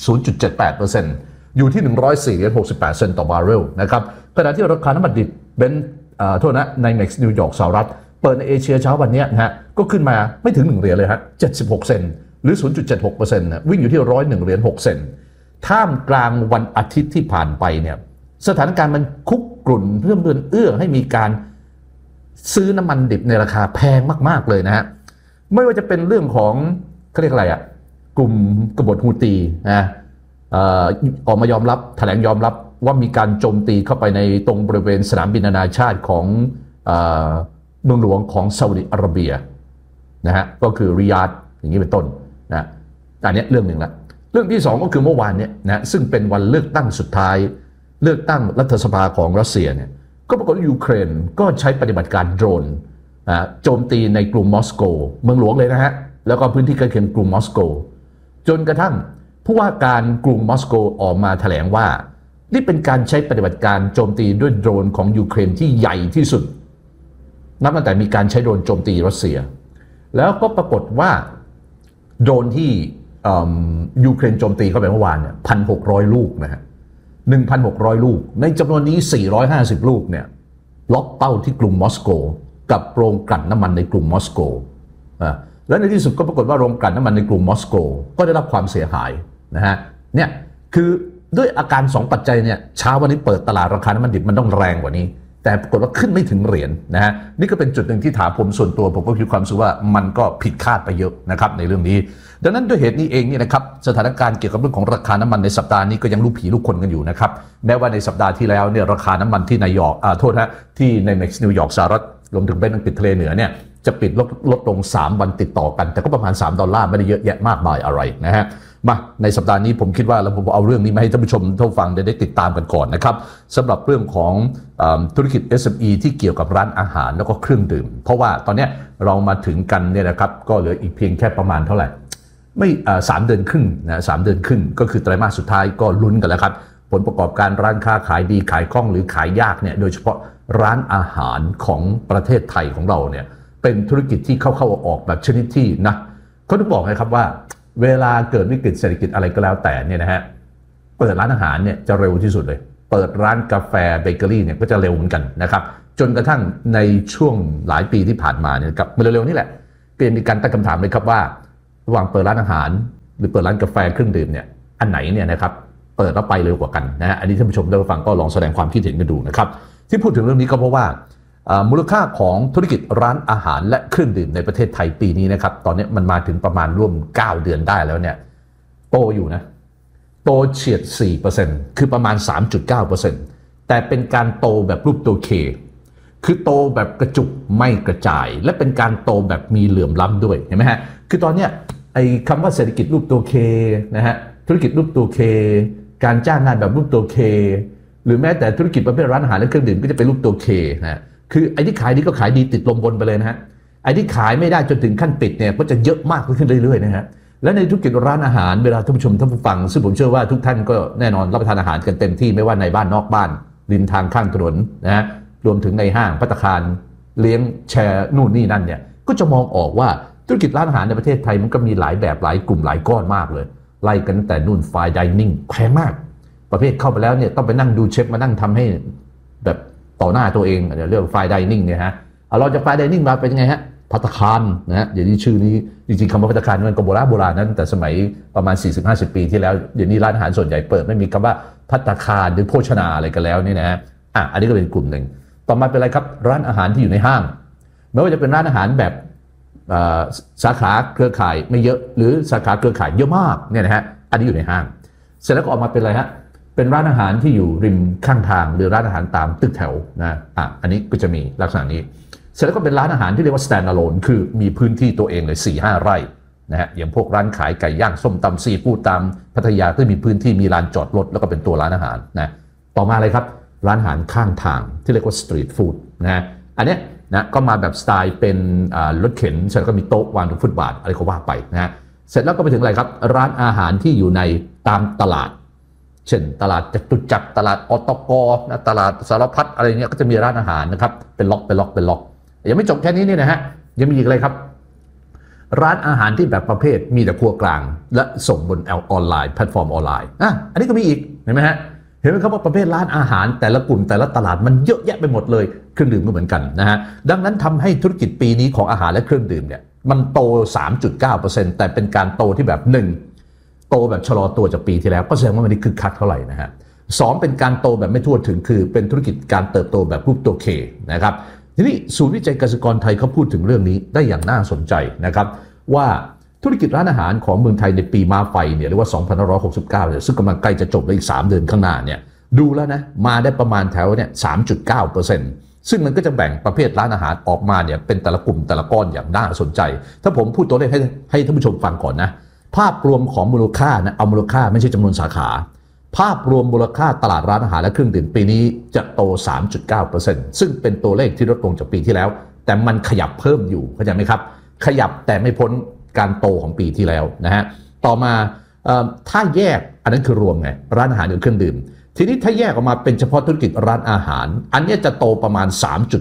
0.78% อยู่ที่104.68 เซนต์ต่อบาร์เรลนะครับขณะที่ราคาน้ำมันดิบโทษนะใน NYMEX นิวยอร์กสหรัฐเปิดในเอเชียเช้าวันนี้นะฮะก็ขึ้นมาไม่ถึง1เหรียญเลยฮะ76เซนต์หรือ 0.76% นะวิ่งอยู่ที่101เหรียญ6เซนต์ท่ามกลางวันอาทิตย์ที่ผ่านไปเนี่ยสถานการณ์มันคุกกรุ่นเพื่อเอื้อให้มีการซื้อน้ำมันดิบในราคาแพงมากๆเลยนะฮะไม่ว่าจะเป็นเรื่องของเขาเรียกอะไรอ่ะกลุ่มกบฏฮูตีนะออกมายอมรับแถลงยอมรับว่ามีการโจมตีเข้าไปในตรงบริเวณสนามบินนานาชาติของเมืองหลวงของซาอุดิอาระเบียนะฮะก็คือริยาดอย่างนี้เป็นต้นนะอันนี้เรื่องหนึ่งละเรื่องที่2ก็คือเมื่อวานเนี่ยนะซึ่งเป็นวันเลือกตั้งสุดท้ายเลือกตั้งรัฐสภาของรัสเซียเนี่ยก็ปรากฏว่ายูเครนก็ใช้ปฏิบัติการโดรนโจมตีในกรุงมอสโกเมืองหลวงเลยนะฮะแล้วก็พื้นที่ใกล้เคียงกรุงมอสโกจนกระทั่งผู้ว่าการกรุงมอสโกออกมาแถลงว่านี่เป็นการใช้ปฏิบัติการโจมตีด้วยโดรนของยูเครนที่ใหญ่ที่สุดนับตั้งแต่มีการใช้โดรนโจมตีรัสเซียแล้วก็ปรากฏว่าโดรนที่ยูเครนโจมตีเข้าไปเมื่อวานเนี่ย 1,600 ลูกนะฮะ 1,600 ลูกในจำนวนนี้450ลูกเนี่ยล็อกเป้าที่กรุงมอสโกกับโรงกลั่นน้ำมันในกรุงมอสโกและในที่สุดก็ปรากฏว่าโรงกลั่นน้ำมันในกรุงมอสโกก็ได้รับความเสียหายนะฮะเนี่ยคือด้วยอาการ2ปัจจัยเนี่ยเช้าวันนี้เปิดตลาดราคาน้ำมันดิบมันต้องแรงกว่านี้แต่ปรากฏว่าขึ้นไม่ถึงเหรียญนะฮะนี่ก็เป็นจุดหนึ่งที่ถามผมส่วนตัวผมก็คิดความรู้สึกว่ามันก็ผิดคาดไปเยอะนะครับในเรื่องนี้ดังนั้นด้วยเหตุนี้เองนี่นะครับสถานการณ์เกี่ยวกับเรื่องของราคาน้ำมันในสัปดาห์นี้ก็ยังลูกผีลูกคนกันอยู่นะครับแม้ว่าในสัปดาห์ที่แล้วเนี่ยราคาน้ำมันที่ที่ในเม็กซ์นิวยอร์กสหรัฐรวมถึงเบรนท์อังกฤษทะเลเหนือเนี่ยจะปิดลดลง3วันติดต่อกันแต่ก็ประมาณ$3ไม่ได้เยอะแยะมากมายอะไรนะฮะมาในสัปดาห์นี้ผมคิดว่าแล้วผมเอาเรื่องนี้มาให้ท่านผู้ชมท่านฟังได้ติดตามกันก่อนนะครับสำหรับเรื่องของธุรกิจ SME ที่เกี่ยวกับร้านอาหารแล้วก็เครื่องดื่มเพราะว่าตอนนี้เรามาถึงกันเนี่ยนะครับก็เหลืออีกเพียงแค่ประมาณเท่าไหร่ไม่3 เดือนครึ่งนะ3 เดือนครึ่งก็คือไตรมาสสุดท้ายก็ลุ้นกันแล้วครับผลประกอบการร้านค้าขายดีขายคล่องหรือขายยากเนี่ยโดยเฉพาะร้านอาหารของประเทศไทยของเราเนี่ยเป็นธุรกิจที่เข้าออกแบบชนิดที่นะเขาต้องบอกนะครับว่าเวลาเกิดวิกฤตเศรษฐกิจอะไรก็แล้วแต่เนี่ยนะฮะเปิดร้านอาหารเนี่ยจะเร็วที่สุดเลยเปิดร้านกาแฟเบเกอรี่เนี่ยก็จะเร็วเหมือนกันนะครับจนกระทั่งในช่วงหลายปีที่ผ่านมาเนี่ยครับเร็วๆนี่แหละก็มีการตั้งคำถามเลยครับว่าระหว่างเปิดร้านอาหารหรือเปิดร้านกาแฟเครื่องดื่มเนี่ยอันไหนเนี่ยนะครับเปิดแล้วไปเร็วกว่ากันนะฮะอันนี้ท่านผู้ชมได้ฟังก็ลองแสดงความคิดเห็นกันดูนะครับที่พูดถึงเรื่องนี้ก็เพราะว่ามูลค่าของธุรกิจร้านอาหารและเครื่องดื่มในประเทศไทยปีนี้นะครับตอนนี้มันมาถึงประมาณร่วม9 เดือนได้แล้วเนี่ยโตอยู่นะโตเฉียด 4% คือประมาณ 3.9% แต่เป็นการโตแบบรูปตัว K คือโตแบบกระจุกไม่กระจายและเป็นการโตแบบมีเหลื่อมล้ำด้วยเห็นไหมฮะคือตอนเนี้ยไอ้คำว่าเศรษฐกิจรูปตัว K นะฮะธุรกิจรูปตัว K การจ้างงานแบบรูปตัว K หรือแม้แต่ธุรกิจประเภทร้านอาหารและเครื่องดื่มก็จะเป็นรูปตัว K นะคือไอ้ที่ขายดีก็ขายดีติดลมบนไปเลยนะฮะไอ้ที่ขายไม่ได้จนถึงขั้นปิดเนี่ยก็จะเยอะมากขึ้นเรื่อยๆนะฮะและในธุรกิจร้านอาหารเวลาท่านผู้ชมท่านผู้ฟังซึ่งผมเชื่อว่าทุกท่านก็แน่นอนรับประทานอาหารกันเต็มที่ไม่ว่าในบ้านนอกบ้านริมทางข้างถนนนะฮะรวมถึงในห้างภัตตาคารเลี้ยงแชร์นู่นนี่นั่นเนี่ยก็จะมองออกว่าธุรกิจร้านอาหารในประเทศไทยมันก็มีหลายแบบหลายกลุ่มหลายก้อนมากเลยไล่กันแต่นู่นไฟน์ไดนิ่งแพงมากประเภทเข้าไปแล้วเนี่ยต้องไปนั่งดูเชฟมานั่งทำให้แบบต่อหน้าตัวเองเรื่องไฟน์ไดนิ่งเนี่ยฮะเราจะไฟน์ไดนิ่งมาเป็นยังไงฮะภัตตาคารนะฮะเดี๋ยวนี้ชื่อนี้จริงๆคำว่าภัตตาคารมันก็โบราณนั้นแต่สมัยประมาณ 40-50 ปีที่แล้วเดี๋ยวนี้ร้านอาหารส่วนใหญ่เปิดไม่มีคำว่าภัตตาคารหรือโภชนาอะไรกันแล้วนี่นะฮะอันนี้ก็เป็นกลุ่มหนึ่งต่อมาเป็นอะไรครับร้านอาหารที่อยู่ในห้างไม่ว่าจะเป็นร้านอาหารแบบสาขาเครือข่ายไม่เยอะหรือสาขาเครือข่ายเยอะมากเนี่ยนะฮะอันนี้อยู่ในห้างเสร็จแล้วก็ออกมาเป็นอะไรฮะเป็นร้านอาหารที่อยู่ริมข้างทางหรือร้านอาหารตามตึกแถวนะอันนี้ก็จะมีลักษณะนี้เสร็จแล้วก็เป็นร้านอาหารที่เรียกว่า stand alone คือมีพื้นที่ตัวเองเลย 4-5 ไร่นะฮะอย่างพวกร้านขายไก่ย่างส้มตำซีฟู้ดตามพัทยาที่มีพื้นที่มีลานจอดรถแล้วก็เป็นตัวร้านอาหารนะต่อมาอะไรครับร้านอาหารข้างทางที่เรียกว่า street food นะฮะอันเนี้ยนะก็มาแบบสไตล์เป็นรถเข็นเสร็จแล้วก็มีโต๊ะวางบนฟุตบาทอะไรก็ว่าไปนะฮะเสร็จแล้วก็ไปถึงอะไรครับร้านอาหารที่อยู่ในตามตลาดเช่นตลาดจตุจักรตลาดอตกนะตลาดสารพัดอะไรเงี้ยก็จะมีร้านอาหารนะครับเป็นล็อกยังไม่จบแค่นี้นี่นะฮะยังมีอีกอะไรครับร้านอาหารที่แบบประเภทมีแต่ครัวกลางและส่งบนออนไลน์แพลตฟอร์มออนไลน์อันนี้ก็มีอีกเห็นไหมฮะเห็นไหมครับว่าประเภทร้านอาหารแต่ละกลุ่มแต่ละตลาดมันเยอะแยะไปหมดเลยเครื่องดื่มก็เหมือนกันนะฮะดังนั้นทำให้ธุรกิจปีนี้ของอาหารและเครื่องดื่มเนี่ยมันโต 3.9% แต่เป็นการโตที่แบบ1โตแบบชะลอตัวจากปีที่แล้วก็แสดงว่ามันไม่ได้คึกคักเท่าไหร่นะฮะ2เป็นการโตแบบไม่ทั่วถึงคือเป็นธุรกิจการเติบโตแบบรูปตัว K นะครับทีนี้ศูนย์วิจัยเกษตรกรไทยเขาพูดถึงเรื่องนี้ได้อย่างน่าสนใจนะครับว่าธุรกิจร้านอาหารของเมืองไทยในปีม้าไฟเนี่ยเรียกว่า2569เนี่ยซึ่งกำลังใกล้จะจบในอีก3 เดือนข้างหน้าเนี่ยดูแล้วนะมาได้ประมาณแถวเนี่ย 3.9% ซึ่งมันก็จะแบ่งประเภทร้านอาหารออกมาเนี่ยเป็นแต่ละกลุ่มแต่ละก้อนอย่างน่าสนใจถ้าผมพูดตัวเลขให้ท่านผู้ชมฟังก่อนนะภาพรวมของมูลค่านะเอามูลค่าไม่ใช่จำนวนสาขาภาพรวมมูลค่าตลาดร้านอาหารและเครื่องดื่มปีนี้จะโต 3.9% ซึ่งเป็นตัวเลขที่ลดลงจากปีที่แล้วแต่มันขยับเพิ่มอยู่เข้าใจไหมครับขยับแต่ไม่พ้นการโตของปีที่แล้วนะฮะต่อมาถ้าแยกอันนั้นคือรวมไงร้านอาหารหรือเครื่องดื่มทีนี้ถ้าแยกออกมาเป็นเฉพาะธุรกิจร้านอาหารอันนี้จะโตประมาณ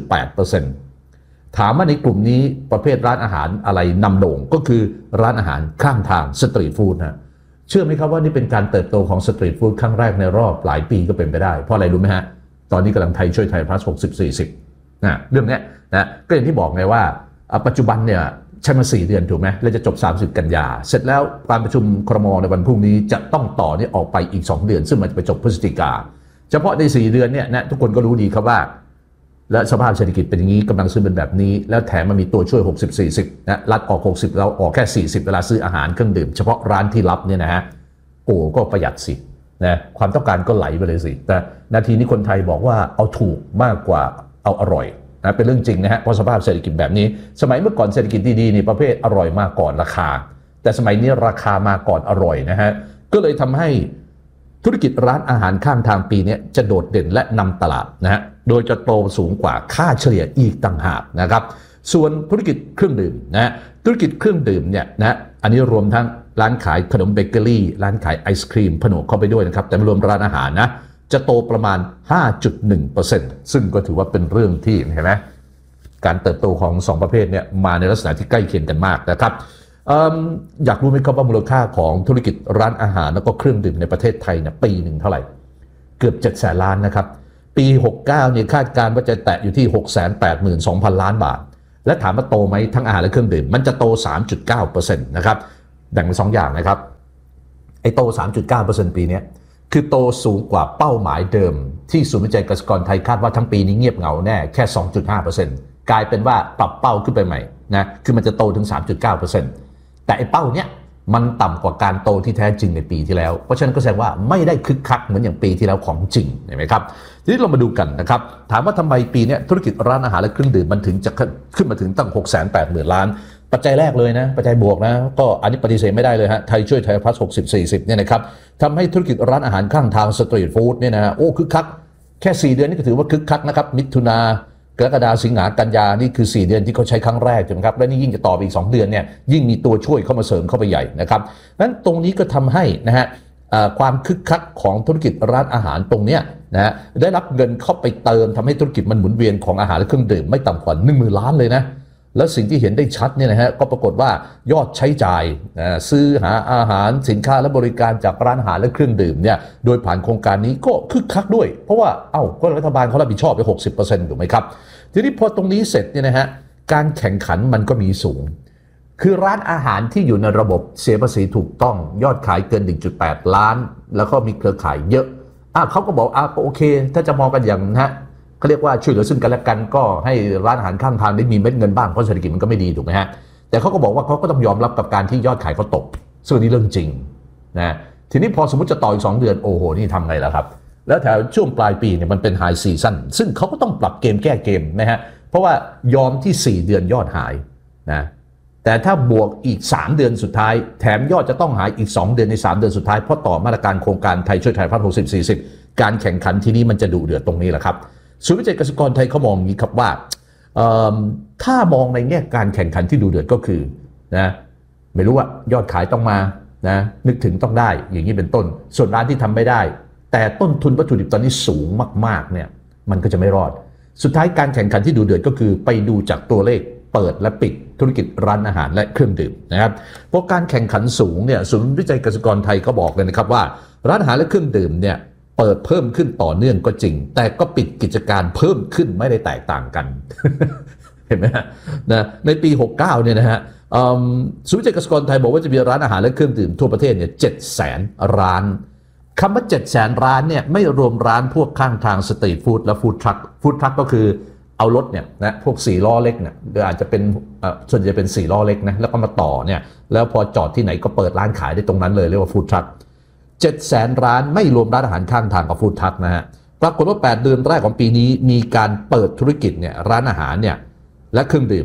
3.8% ถามว่าในกลุ่มนี้ประเภทร้านอาหารอะไรนำโด่งก็คือร้านอาหารข้างทางสตรีทฟู้ดนะเชื่อไหมครับว่านี่เป็นการเติบโตของสตรีทฟู้ดครั้งแรกในรอบหลายปีก็เป็นไปได้เพราะอะไรรู้ไหมฮะตอนนี้กำลังไทยช่วยไทย plus 60-40นะเรื่องนี้นะก็อย่างที่บอกไงว่าปัจจุบันเนี่ยใช้มา4 เดือนถูกไหมแล้วจะจบ30 กันยาเสร็จแล้วการประชุมครม.ในวันพรุ่งนี้จะต้องต่อเนี่ยออกไปอีก2 เดือนซึ่งมันจะไปจบพฤศจิกาเฉพาะใน4 เดือนเนี่ยนะทุกคนก็รู้ดีครับว่าและสภาพเศรษฐกิจเป็นอย่างนี้กำลังซื้อเป็นแบบนี้แล้วแถมมันมีตัวช่วย 60-40 นะรัฐออก60เราออกแค่40เวลาซื้ออาหารเครื่องดื่มเฉพาะร้านที่รับเนี่ยนะฮะโอ้ก็ประหยัดสินะความต้องการก็ไหลไปเลยสิแต่นาทีนี้คนไทยบอกว่าเอาถูกมากกว่าเอาอร่อยนะเป็นเรื่องจริงนะฮะเพราะสภาพเศรษฐกิจแบบนี้สมัยเมื่อก่อนเศรษฐกิจดีๆนี่ประเภทอร่อยมาก่อนราคาแต่สมัยนี้ราคามาก่อนอร่อยนะฮะก็เลยทำให้ธุรกิจร้านอาหารข้างทางปีนี้จะโดดเด่นและนำตลาดนะฮะโดยจะโตสูงกว่าค่าเฉลี่ยอีกต่างหากนะครับส่วนธุรกิจเครื่องดื่มนะธุรกิจเครื่องดื่มเนี่ยนะอันนี้รวมทั้งร้านขายขนมเบเกอรี่ร้านขายไอศครีมผนวกเข้าไปด้วยนะครับแต่ไม่รวมร้านอาหารนะจะโตประมาณ 5.1% ซึ่งก็ถือว่าเป็นเรื่องที่เห็นไหมการเติบโตของ2ประเภทเนี่ยมาในลักษณะที่ใกล้เคียงกันมากนะครับอยากรู้ไหมครับว่ามูลค่าของธุรกิจร้านอาหารแล้วก็เครื่องดื่มในประเทศไทยเนี่ยปีหนึ่งเท่าไหร่เกือบ700,000 ล้านนะครับปี69เนี่ยคาดการณ์ว่าจะแตะอยู่ที่ 682,000 ล้านบาทและถามว่าโตไหมทั้งอาหารและเครื่องดื่มมันจะโต 3.9% นะครับแบ่งเป็น2อย่างนะครับไอ้โต 3.9% ปีนี้คือโตสูงกว่าเป้าหมายเดิมที่ศูนย์วิจัยเกษตรกรไทยคาดว่าทั้งปีนี้เงียบเหงาแน่แค่ 2.5% กลายเป็นว่าปรับเป้าขึ้นไปใหม่นะคือมันจะโตถึง 3.9% แต่ไอ้เป้าเนี้ยมันต่ำกว่าการโตที่แท้จริงในปีที่แล้วเพราะฉะนั้นก็แสดงว่าไม่ได้คึกคักเหมือนอย่างปีที่แล้วของจริงเห็นไหมครับทีนี้เรามาดูกันนะครับถามว่าทำไมปีนี้ธุรกิจร้านอาหารและเครื่องดื่มมันถึงจะขึ้นมาถึงตั้ง 680,000 ล้านปัจจัยแรกเลยนะปัจจัยบวกนะก็อันนี้ปฏิเสธไม่ได้เลยฮะไทยช่วยไทยพลัส60-40เนี่ยนะครับทำให้ธุรกิจร้านอาหารข้างทางสตรีทฟู้ดเนี่ยนะโอ้คึกคักแค่4 เดือนนี่ก็ถือว่าคึกคักนะครับมิถุนากรกฎาสิงหากันยานี่คือ4 เดือนที่เขาใช้ครั้งแรกใช่ไหมครับและนี่ยิ่งจะต่อไปอีก2 เดือนเนี่ยยิ่งมีตัวช่วยเข้ามาเสริมเข้าไปใหญ่นะครับนั้นตรงนี้ก็ทำให้นะฮะความคึกคักของธุรกิจร้านอาหารตรงเนี้ยนะฮะได้รับเงินเข้าไปเติมทำให้ธุรกิจมันหมุนเวียนของอาหารและเครื่องดื่มไม่ต่ำกว่า 10,000 ล้านเลยนะและสิ่งที่เห็นได้ชัดเนี่ยนะฮะก็ปรากฏว่ายอดใช้จ่ายซื้อหาอาหารสินค้าและบริการจากร้านอาหารและเครื่องดื่มเนี่ยโดยผ่านโครงการนี้ก็คึกคักด้วยเพราะว่าก็รัฐบาลเขารับผิดชอบไป 60% ถูกไหมครับทีนี้พอตรงนี้เสร็จเนี่ยนะฮะการแข่งขันมันก็มีสูงคือร้านอาหารที่อยู่ในระบบเสียภาษีถูกต้องยอดขายเกิน 1.8 ล้านแล้วก็มีเครือข่ายเยอะเขาก็บอกโอเคถ้าจะมองกันอย่างนะฮะเขาเรียกว่าช่วยเหลือซึ่งกันและกันก็ให้ร้านอาหารข้างทางได้มีเม็ดเงินบ้างเพราะเศรษฐกิจมันก็ไม่ดีถูกไหมฮะแต่เขาก็บอกว่าเขาก็ต้องยอมรับกับการที่ยอดขายเขาตกซึ่งนี่เรื่องจริงนะทีนี้พอสมมติจะต่ออีก2 เดือนโอ้โหนี่ทำไงล่ะครับแล้วแถวช่วงปลายปีเนี่ยมันเป็นไฮซีซั่นซึ่งเขาก็ต้องปรับเกมแก้เกมนะฮะเพราะว่ายอมที่4 เดือนยอดหายนะแต่ถ้าบวกอีก3 เดือนสุดท้ายแถมยอดจะต้องหายอีก2 เดือนใน3 เดือนสุดท้ายเพราะต่อมาตรการโครงการไทยช่วยไทยพลัส60-40การแข่งขันที่นี้มันจะดุเดือดตรงนี้แหละครับศูนย์วิจัยเกษตรกรไทยเขามองอย่างนี้ครับว่าถ้ามองในแง่การแข่งขันที่ดุเดือดก็คือนะไม่รู้ว่ายอดขายต้องมานะนึกถึงต้องได้อย่างนี้เป็นต้นส่วนร้านที่ทำไม่ได้แต่ต้นทุนวัตถุดิบตอนนี้สูงมากๆเนี่ยมันก็จะไม่รอดสุดท้ายการแข่งขันที่ดุเดือดก็คือไปดูจากตัวเลขเปิดและปิดธุรกิจร้านอาหารและเครื่องดื่มนะครับเพราะการแข่งขันสูงเนี่ยศูนย์วิจัยเกษตรกรไทยก็บอกเลยนะครับว่าร้านอาหารและเครื่องดื่มเนี่ยเปิดเพิ่มขึ้นต่อเนื่องก็จริงแต่ก็ปิดกิจการเพิ่มขึ้นไม่ได้แตกต่างกัน เห็นไหมนะในปี69เนี่ยนะฮะศูนย์วิจัยเกษตรกรไทยบอกว่าจะมีร้านอาหารและเครื่องดื่มทั่วประเทศเนี่ย700,000 ร้านคำว่า700,000 ร้านเนี่ยไม่รวมร้านพวกข้างทางสตรีทฟู้ดและฟู้ดทรัคก็คือเอารถเนี่ยนะพวก4 ล้อเล็กเนี่ยหรืออาจจะเป็นส่วนใหญ่เป็น4 ล้อเล็กนะแล้วก็มาต่อเนี่ยแล้วพอจอดที่ไหนก็เปิดร้านขายได้ตรงนั้นเลยเรียกว่าฟู้ดทรัค700,000 ร้านไม่รวมร้านอาหารข้างทางกับฟู้ดทรัคนะฮะปรากฏว่า8 เดือนแรกของปีนี้มีการเปิดธุรกิจเนี่ยร้านอาหารเนี่ยและเครื่องดื่ม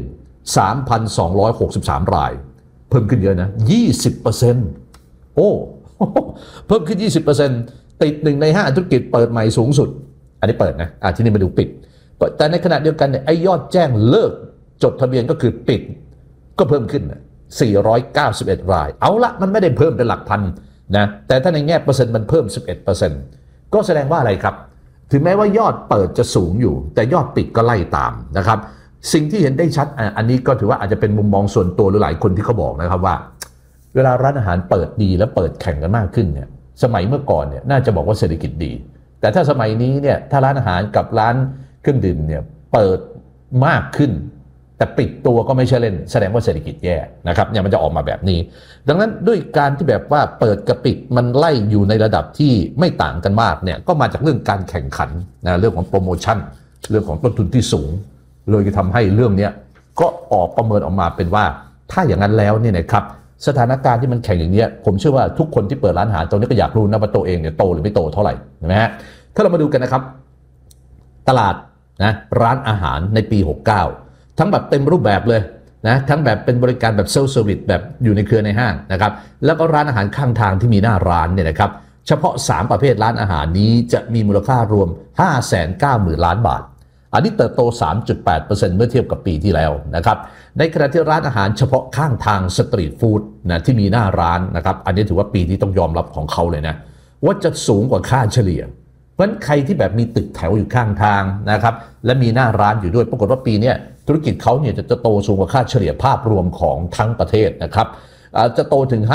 3,263 รายเพิ่มขึ้นเยอะนะ 20% โอ้เพิ่มขึ้น 20% ติด1 ใน 5ธุรกิจเปิดใหม่สูงสุดอันนี้เปิดนะที่นี่มาดูปิดแต่ในขณะเดียวกันเนี่ยไอ้ยอดแจ้งเลิกจดทะเบียนก็คือปิดก็เพิ่มขึ้น491 รายเอาละมันไม่ได้เพิ่มเป็นหลักพันนะแต่ถ้าในแง่เปอร์เซ็นต์มันเพิ่ม 11% ก็แสดงว่าอะไรครับถึงแม้ว่ายอดเปิดจะสูงอยู่แต่ยอดปิดก็ไล่ตามนะครับสิ่งที่เห็นได้ชัดอันนี้ก็ถือว่าอาจจะเป็นมุมมองส่วนตัวหรือหลายคนที่เขาบอกนะครับว่าเวลาร้านอาหารเปิดดีและเปิดแข่งกันมากขึ้นเนี่ยสมัยเมื่อก่อนเนี่ยน่าจะบอกว่าเศรษฐกิจดีแต่ถ้าสมัยนี้เนี่ยถ้าร้านอาหารกับร้านเครื่องดื่มเนี่ยเปิดมากขึ้นแต่ปิดตัวก็ไม่ใช่เล่นแสดงว่าเศรษฐกิจแย่นะครับเนี่ยมันจะออกมาแบบนี้ดังนั้นด้วยการที่แบบว่าเปิดกับปิดมันไล่อยู่ในระดับที่ไม่ต่างกันมากเนี่ยก็มาจากเรื่องการแข่งขันนะเรื่องของโปรโมชั่นเรื่องของต้นทุนที่สูงเลยจะทำให้เรื่องนี้ก็ออกประเมินออกมาเป็นว่าถ้าอย่างนั้นแล้วเนี่ยนะครับสถานการณ์ที่มันแข่งอย่างนี้ผมเชื่อว่าทุกคนที่เปิดร้านอาหารตรงนี้ก็อยากรู้นะว่าตัวเองเนี่ยโตหรือไม่โตเท่าไหร่ใช่ไหมฮะถ้าเรามาดูกันนะครับตลาดนะร้านอาหารในปี69ทั้งแบบเต็มรูปแบบเลยนะทั้งแบบเป็นบริการแบบเซลฟ์เซอร์วิสแบบอยู่ในเครือในห้างนะครับแล้วก็ร้านอาหารข้างทางที่มีหน้าร้านเนี่ยนะครับเฉพาะ3ประเภทร้านอาหารนี้จะมีมูลค่ารวม 590,000 ล้านบาทอันนี้เติบโต 3.8% เมื่อเทียบกับปีที่แล้วนะครับในขณะที่ร้านอาหารเฉพาะข้างทางสตรีทฟู้ดนะที่มีหน้าร้านนะครับอันนี้ถือว่าปีที่ต้องยอมรับของเขาเลยนะว่าจะสูงกว่าค่าเฉลี่ยเพราะฉะนั้นใครที่แบบมีตึกแถวอยู่ข้างทางนะครับและมีหน้าร้านอยู่ด้วยปรากฏว่าปีนี้ธุรกิจเขาเนี่ยจะโตสูงกว่าค่าเฉลี่ยภาพรวมของทั้งประเทศนะครับจะโตถึง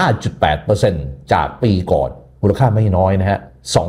5.8% จากปีก่อนมูลค่าไม่น้อยนะฮะ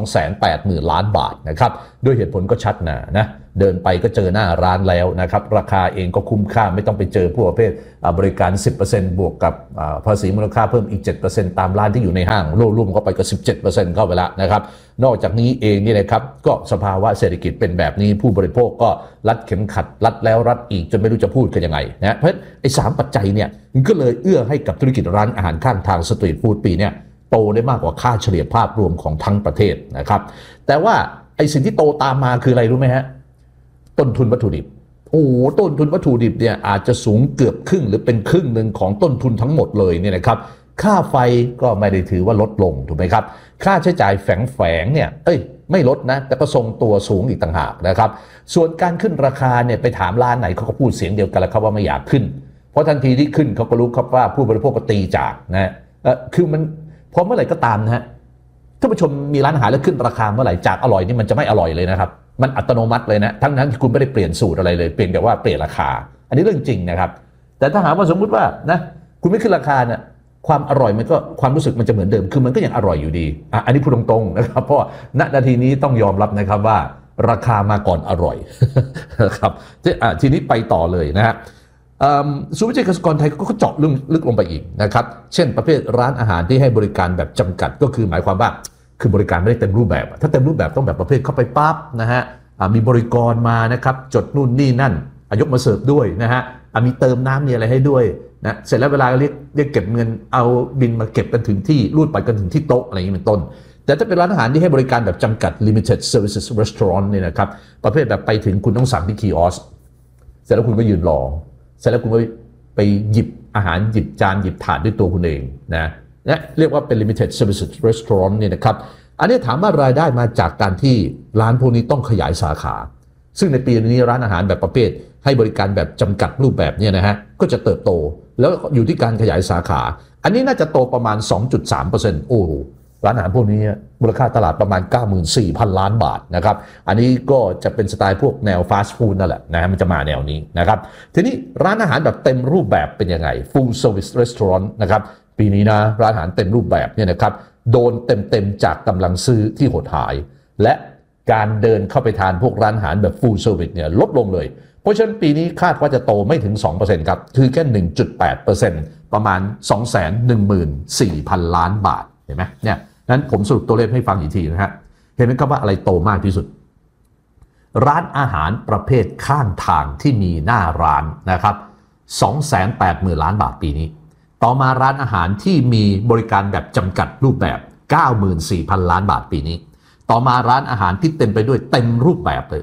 280,000 ล้านบาทนะครับด้วยเหตุผลก็ชัดนะเดินไปก็เจอหน้าร้านแล้วนะครับราคาเองก็คุ้มค่าไม่ต้องไปเจอพวกประเภทบริการ 10% บวกกับภาษีมูลค่าเพิ่มอีก 7% ตามร้านที่อยู่ในห้างรวมเข้าไปก็ 17% เข้าไปละนะครับนอกจากนี้เองนี่นะครับก็สภาวะเศรษฐกิจเป็นแบบนี้ผู้บริโภคก็รัดเข็มขัดรัดแล้วรัดอีกจนไม่รู้จะพูดกันยังไงนะเพราะไอ้3ปัจจัยเนี่ยมันก็เลยเอื้อให้กับธุรกิจร้านอาหารข้างทางสตรีทฟู้ดปีเนี่ยโตได้มากกว่าค่าเฉลี่ยภาพรวมของทั้งประเทศนะครับแต่ว่าไอ้สิ่งที่โตตามมาคืออะไรรู้ไหมฮะต้นทุนวัตถุดิบต้นทุนวัตถุดิบเนี่ยอาจจะสูงเกือบครึ่งหรือเป็นครึ่งหนึ่งของต้นทุนทั้งหมดเลยเนี่ยนะครับค่าไฟก็ไม่ได้ถือว่าลดลงถูกไหมครับค่าใช้จ่ายแฝงเนี่ยไม่ลดนะแต่ก็ทรงตัวสูงอีกต่างหากนะครับส่วนการขึ้นราคาเนี่ยไปถามร้านไหนเขาก็พูดเสียงเดียวกันแล้วครับว่าไม่อยากขึ้นเพราะทันทีที่ขึ้นเขาก็รู้ครับว่าผู้บริโภคก็ตีจากนะคือมันพอเมื่อไหร่ก็ตามนะฮะท่านผู้ชมมีร้านอาหารแล้วขึ้นราคาเมื่อไหร่จากอร่อยนี่มันจะไม่อร่อยเลยนะครับมันอัตโนมัติเลยนะทั้งนั้นคุณไม่ได้เปลี่ยนสูตรอะไรเลยเปลี่ยนแต่ว่าเปลี่ยนราคาอันนี้เรื่องจริงนะครับแต่ถ้าหากว่าสมมุติว่านะคุณไม่ขึ้นราคาเนี่ยความอร่อยมันก็ความรู้สึกมันจะเหมือนเดิมคือมันก็ยังอร่อยอยู่ดีอันนี้พูดตรงๆนะครับเพราะณนาทีนี้ต้องยอมรับนะครับว่าราคามาก่อนอร่อยครับทีนี้ไปต่อเลยนะฮะศูนย์วิจัยเกษตรกรไทยก็เจาะลึกลงไปอีกนะครับเช่นประเภทร้านอาหารที่ให้บริการแบบจำกัดก็คือหมายความว่าคือบริการไม่ได้เต็มรูปแบบถ้าเต็มรูปแบบต้องแบบประเภทเข้าไปปั๊บนะฮะมีบริกรมานะครับจดนู่นนี่นั่นยกมาเสิร์ฟด้วยนะฮะมีเติมน้ำมีอะไรให้ด้วยนะเสร็จแล้วเวลาเรียกเก็บเงินเอาบินมาเก็บกันถึงที่รูดไปกันถึงที่โต๊ะอะไรอย่างนี้เป็นต้นแต่ถ้าเป็นร้านอาหารที่ให้บริการแบบจำกัด limited services restaurant เนี่ยนะครับประเภทแบบไปถึงคุณต้องสั่งที่คีออสเสร็จแล้วคุณก็ยืนรอเสร็จแล้วคุณก็ไปหยิบอาหารหยิบจานหยิบถาดด้วยตัวคุณเองนะเรียกว่าเป็น limited services restaurant เนี่ยนะครับอันนี้ถามว่ารายได้มาจากการที่ร้านพวกนี้ต้องขยายสาขาซึ่งในปีนี้ร้านอาหารแบบประเภทให้บริการแบบจำกัดรูปแบบเนี่ยนะฮะก็จะเติบโตแล้วอยู่ที่การขยายสาขาอันนี้น่าจะโตประมาณ 2.3% โอ้ร้านอาหารพวกนี้มูลค่าตลาดประมาณ 94,000 ล้านบาทนะครับอันนี้ก็จะเป็นสไตล์พวกแนวฟาสต์ฟู้ดนั่นแหละนะมันจะมาแนวนี้นะครับทีนี้ร้านอาหารแบบเต็มรูปแบบเป็นยังไง full service restaurant นะครับปีนี้นะร้านอาหารเต็มรูปแบบเนี่ยนะครับโดนเต็มจากกำลังซื้อที่หดหายและการเดินเข้าไปทานพวกร้านอาหารแบบ full service เนี่ยลดลงเลยเพราะฉะนั้นปีนี้คาดว่าจะโตไม่ถึง 2% ครับคือแค่ 1.8% ประมาณ 214,000 ล้านบาทเห็นไหมเนี่ยนั้นผมสรุปตัวเลขให้ฟังอีกทีนะฮะเห็นไหมครับว่าอะไรโตมากที่สุดร้านอาหารประเภทข้างทางที่มีหน้าร้านนะครับ 280,000 ล้านบาทปีนี้ต่อมาร้านอาหารที่มีบริการแบบจำกัดรูปแบบ 94,000 ล้านบาทปีนี้ต่อมาร้านอาหารที่เต็มไปด้วยเต็มรูปแบบเลย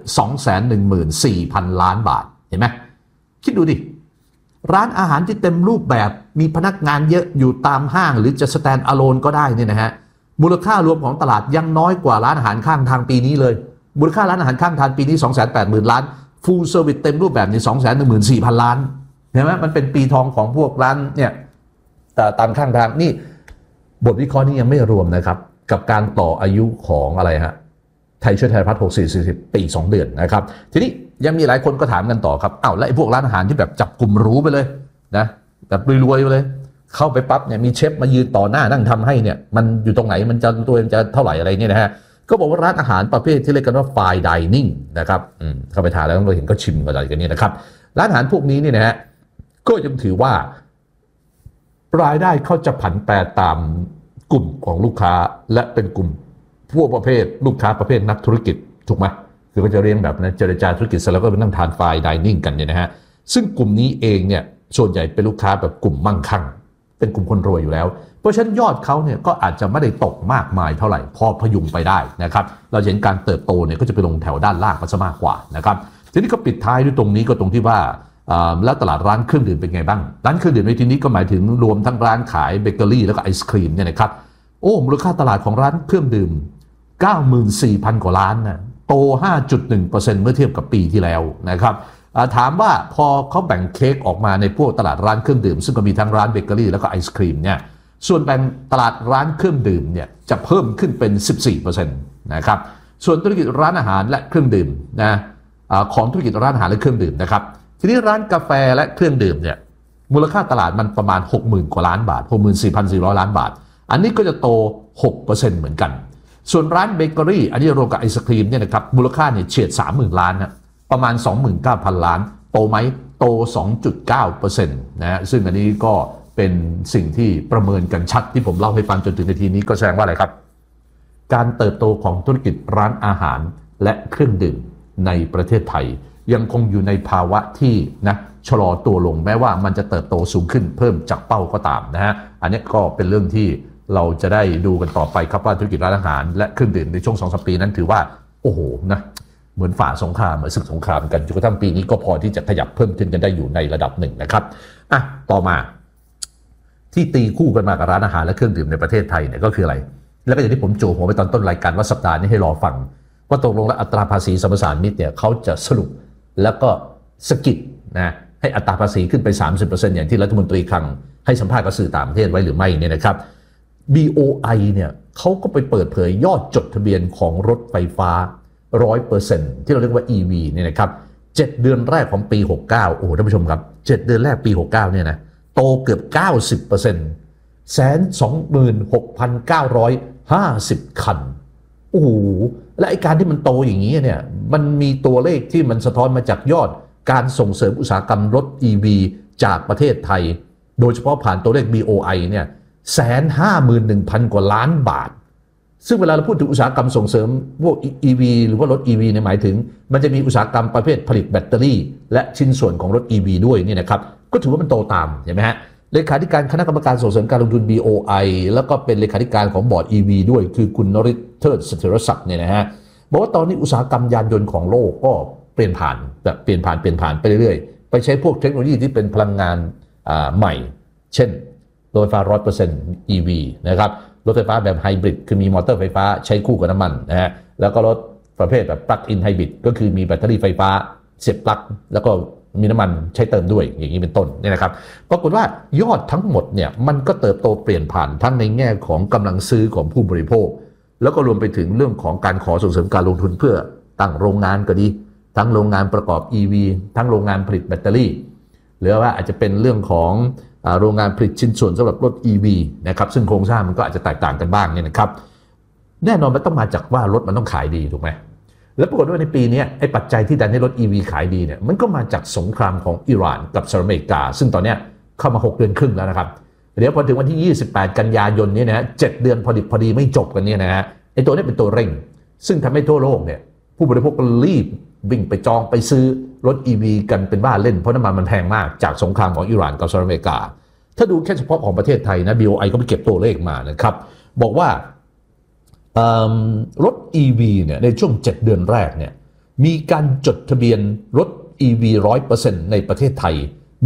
214,000 ล้านบาทเห็นไหมคิดดูดิร้านอาหารที่เต็มรูปแบบมีพนักงานเยอะอยู่ตามห้างหรือจะ stand alone ก็ได้เนี่ยนะฮะมูลค่ารวมของตลาดยังน้อยกว่าร้านอาหารข้างทางปีนี้เลยมูลค่าร้านอาหารข้างทางปีนี้ 280,000 ล้าน full service เต็มรูปแบบนี่ 214,000 ล้านเห็นไหมมันเป็นปีทองของพวกร้านเนี่ยตามข้างทางนี่บทวิเคราะห์นี้ยังไม่รวมนะครับกับการต่ออายุของอะไรฮะไทยช่วยไทยพัฒน์64-40 ปี 2 เดือนนะครับทีนี้ยังมีหลายคนก็ถามกันต่อครับแล้วไอ้พวกร้านอาหารที่แบบจับกลุ่มหรูไปเลยนะแบบรวยๆไปเลยเข้าไปปั๊บเนี่ยมีเชฟมายืนต่อหน้านั่งทำให้เนี่ยมันอยู่ตรงไหนมันจะตัวมันจะเท่าไหร่อะไรเนี่ยนะฮะก็บอกว่าร้านอาหารประเภทที่เรียกกันว่า fine dining นะครับเข้าไปทานแล้วเราเห็นก็ชิมกันอะไรกันเนี่ยนะครับร้านอาหารพวกนี้เนี่ยนะฮะก็ยังถือว่ารายได้เขาจะผันแปรตามกลุ่มของลูกค้าและเป็นกลุ่มพวกประเภทลูกค้าประเภทนักธุรกิจถูกไหมคือก็จะเรียงแบบนะเจรจาธุรกิจเสร็จแล้วก็ไปนั่งทานไฟน์ไดนิ่งกันเนี่ยนะฮะซึ่งกลุ่มนี้เองเนี่ยส่วนใหญ่เป็นลูกค้าแบบกลุ่มมั่งคั่งเป็นกลุ่มคนรวยอยู่แล้วเพราะฉะนั้นยอดเขาเนี่ยก็อาจจะไม่ได้ตกมากมายเท่าไหร่พอพยุงไปได้นะครับเราเห็นการเติบโตเนี่ยก็จะไปลงแถวด้านล่างมันซะมากกว่านะครับทีนี้ก็ปิดท้ายด้วยตรงนี้ก็ตรงที่ว่าแล้วตลาดร้านเครื่องดื่มเป็นไงบ้างร้านเครื่องดื่มในที่นี้ก็หมายถึงรวมทั้งร้านขายเบเกอรี่แล้วก็ไอศครีมเนี่ยนะครับมูลค่าตลาดของร้านเครื่องดื่ม 94,000 กว่าล้านนะโต 5.1% เมื่อเทียบกับปีที่แล้วนะครับถามว่าพอเขาแบ่งเค้กออกมาในพวกตลาดร้านเครื่องดื่มซึ่งก็มีทั้งร้านเบเกอรี่แล้วก็ไอศครีมเนี่ยส่วนแบ่งตลาดร้านเครื่องดื่มเนี่ยจะเพิ่มขึ้นเป็น 14% นะครับส่วนธุรกิจร้านอาหารและเครื่องดื่มนะของธุรกิจร้านอาหารและเครื่องดื่มนะครับทีนี้ร้านกาแฟและเครื่องดื่มเนี่ยมูลค่าตลาดมันประมาณ 60,000 กว่าล้านบาท 64,400 ล้านบาทอันนี้ก็จะโต 6% เหมือนกันส่วนร้านเบเกอรี่อันนี้รวมกับไอศครีมเนี่ยนะครับมูลค่าเนี่ยเฉียด 30,000 ล้านนะประมาณ 29,000 ล้านโตไหมโต 2.9% นะฮะซึ่งอันนี้ก็เป็นสิ่งที่ประเมินกันชัดที่ผมเล่าให้ฟังจนถึงนาทีนี้ก็แสดงว่าอะไรครับการเติบโตของธุรกิจร้านอาหารและเครื่องดื่มในประเทศไทยยังคงอยู่ในภาวะที่นะชะลอตัวลงแม้ว่ามันจะเติบโตสูงขึ้นเพิ่มจากเป้าก็ตามนะฮะอันนี้ก็เป็นเรื่องที่เราจะได้ดูกันต่อไปครับว่าธุรกิจร้านอาหารและเครื่องดื่มในช่วง 2-3 ปีนั้นถือว่าโอ้โหนะเหมือนฝ่าสงครามเหมือนศึกสงครามกันจนกระทั่งปีนี้ก็พอที่จะขยับเพิ่มขึ้นกันได้อยู่ในระดับหนึ่งนะครับต่อมาที่ตีคู่กันมากับร้านอาหารและเครื่องดื่มในประเทศไทยเนี่ยก็คืออะไรแล้วก็อย่างที่ผมโจหัวไปตอนต้นรายการว่าสัปดาห์นี้ให้รอฟังว่าตกลงแล้วอัตราภาษีสัมปทานมิตรเนี่ยเขาจะสรุปแล้วก็สกิดนะให้อัตราภาษีขึ้นไป 30% อย่างที่รัฐมนตรีคลังให้สัมภาษณ์กับสื่อต่างประเทศไว้หรือไม่เนี่ยนะครับ BOI เนี่ยเขาก็ไปเปิดเผยยอดจดทะเบียนของรถไฟฟ้า 100% ที่เราเรียกว่า EV เนี่ยนะครับ7เดือนแรกของปี69โอ้โหท่านผู้ชมครับ7เดือนแรกปี69เนี่ยนะโตเกือบ 90% 126,950 คันโอ้โหและไอ้การที่มันโตอย่างนี้เนี่ยมันมีตัวเลขที่มันสะท้อนมาจากยอดการส่งเสริมอุตสาหกรรมรถ EV จากประเทศไทยโดยเฉพาะผ่านตัวเลข BOI เนี่ย 151,000 กว่าล้านบาทซึ่งเวลาเราพูดถึงอุตสาหกรรมส่งเสริมพวก EV หรือว่ารถ EV เนี่ยหมายถึงมันจะมีอุตสาหกรรมประเภทผลิตแบตเตอรี่และชิ้นส่วนของรถ EV ด้วยนี่นะครับก็ถือว่ามันโตตามเห็นไหมฮะเลขาธิการคณะกรรมการส่งเสริมการลงทุน BOI แล้วก็เป็นเลขาธิการของบอร์ด EV ด้วยคือคุณนฤทธิ์เทิดเสถียรศักดิ์เนี่ยนะฮะบอกว่าตอนนี้อุตสาหกรรมยานยนต์ของโลกก็เปลี่ยนผ่านไปเรื่อยๆไปใช้พวกเทคโนโลยีที่เป็นพลังงานใหม่เช่นรถไฟฟ้า 100% EV นะครับรถไฟฟ้าแบบไฮบริดคือมีมอเตอร์ไฟฟ้าใช้คู่กับน้ำมันนะฮะแล้วก็รถประเภทแบบปลั๊กอินไฮบริดก็คือมีแบตเตอรี่ไฟฟ้าเสียบปลั๊กแล้วก็มีน้ำมันใช้เติมด้วยอย่างนี้เป็นต้นเนี่ยนะครับปรากฏว่ายอดทั้งหมดเนี่ยมันก็เติบโตเปลี่ยนผ่านทั้งในแง่ของกำลังซื้อของผู้บริโภคแล้วก็รวมไปถึงเรื่องของการขอส่งเสริมการลงทุนเพื่อตั้งโรงงานก็ดีทั้งโรงงานประกอบ EV ทั้งโรงงานผลิตแบตเตอรี่หรือว่าอาจจะเป็นเรื่องของโรงงานผลิตชิ้นส่วนสำหรับรถ EV นะครับซึ่งโครงสร้างมันก็อาจจะแตกต่างกันบ้างเนี่ยนะครับแน่นอนมันต้องมาจากว่ารถมันต้องขายดีถูกไหมแล้วปรากฏว่าในปีนี้ไอ้ปัจจัยที่ดันให้รถ EV ขายดีเนี่ยมันก็มาจากสงครามของอิหร่านกับสหรัฐอเมริกาซึ่งตอนนี้เข้ามา6 เดือนครึ่งแล้วนะครับเดี๋ยวพอถึงวันที่28 กันยายนนี้นะ7 เดือนพอดีไม่จบกันเนี่ยนะฮะไอ้ตัวนี้เป็นตัวเร่งซึ่งทำให้ทั่วโลกเนี่ยผู้บริโภคก็รีบวิ่งไปจองไปซื้อรถ EV กันเป็นบ้าเล่นเพราะน้ำมันเแพงมากจากสงครามของอิหร่านกับสหรัฐอเมริกาถ้าดูแค่เฉพาะของประเทศไทยนะ BOI ก็ไปเก็บตัวเลขมานะครับบอกว่ารถ EV เนี่ยในช่วง7 เดือนแรกเนี่ยมีการจดทะเบียนรถ EV 100% ในประเทศไทย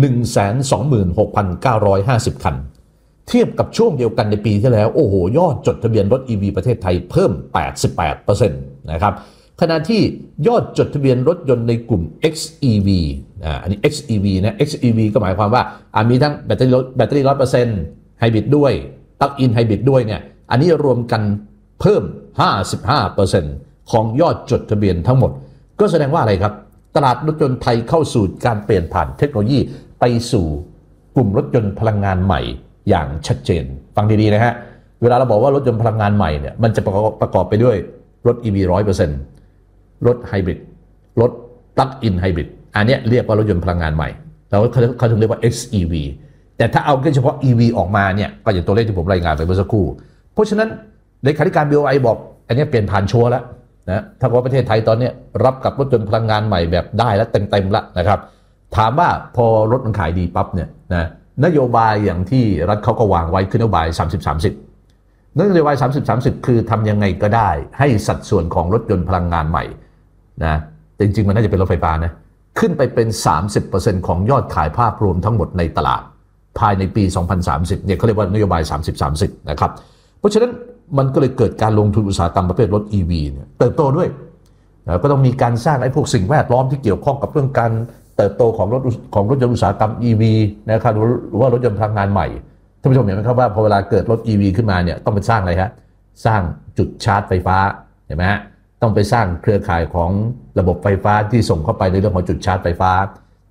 126,950 คันเทียบกับช่วงเดียวกันในปีที่แล้วโอ้โหยอดจดทะเบียนรถ EV ประเทศไทยเพิ่ม 88% นะครับขณะที่ยอดจดทะเบียนรถยนต์ในกลุ่ม XEV อันนี้ XEV นะ XEV ก็หมายความว่ามีทั้งแบตเตอรี่ 100% ไฮบริดด้วยปลั๊กอินไฮบริดด้วยเนี่ยอันนี้รวมกันเพิ่ม 55% ของยอดจดทะเบียนทั้งหมดก็แสดงว่าอะไรครับตลาดรถยนต์ไทยเข้าสู่การเปลี่ยนผ่านเทคโนโลยีไปสู่กลุ่มรถยนต์พลังงานใหม่อย่างชัดเจนฟังดีๆนะฮะเวลาเราบอกว่ารถยนต์พลังงานใหม่เนี่ยมันจะประกอบไปด้วยรถ EV 100% รถไฮบริดรถปลั๊กอินไฮบริดอันนี้เรียกว่ารถยนต์พลังงานใหม่แล้วเขาถึงเรียกว่า XEV แต่ถ้าเอาแค่เฉพาะ EV ออกมาเนี่ยก็อย่างตัวเลขที่ผมรายงานไปเมื่อสักครู่เพราะฉะนั้นเลขาธิการ BOI บอกอันนี้เปลี่ยนผ่านชัวร์แล้วนะถ้าว่าประเทศไทยตอนนี้รับกับรถยนต์พลังงานใหม่แบบได้แล้วเต็มแล้วนะครับถามว่าพอรถมันขายดีปั๊บเนี่ยนะนโยบายอย่างที่รัฐเขาก็วางไว้คือนโยบาย 30-30 นโยบาย 30-30 คือทำยังไงก็ได้ให้สัดส่วนของรถยนต์พลังงานใหม่นะจริงๆมันน่าจะเป็นรถไฟฟ้านะขึ้นไปเป็น 30% ของยอดขายภาพรวมทั้งหมดในตลาดภายในปี 2030 เนี่ยเขาเรียกว่านโยบาย 30-30 นะครับเพราะฉะนั้นมันก็เลยเกิดการลงทุนอุตสาหกรรมประเภทรถ EV เนี่ยเติบโตด้วยก็ต้องมีการสร้างไอ้พวกสิ่งแวดล้อมที่เกี่ยวข้องกับเรื่องการเติบโตของรถยนต์อุตสาหกรรม EV นะครับหรือว่ารถยนต์พลังงานใหม่ท่านผู้ชมเห็นไหมครับว่าพอเวลาเกิดรถ EV ขึ้นมาเนี่ยต้องไปสร้างอะไรครับสร้างจุดชาร์จไฟฟ้าเห็นไหมฮะต้องไปสร้างเครือข่ายของระบบไฟฟ้าที่ส่งเข้าไปในเรื่องของจุดชาร์จไฟฟ้า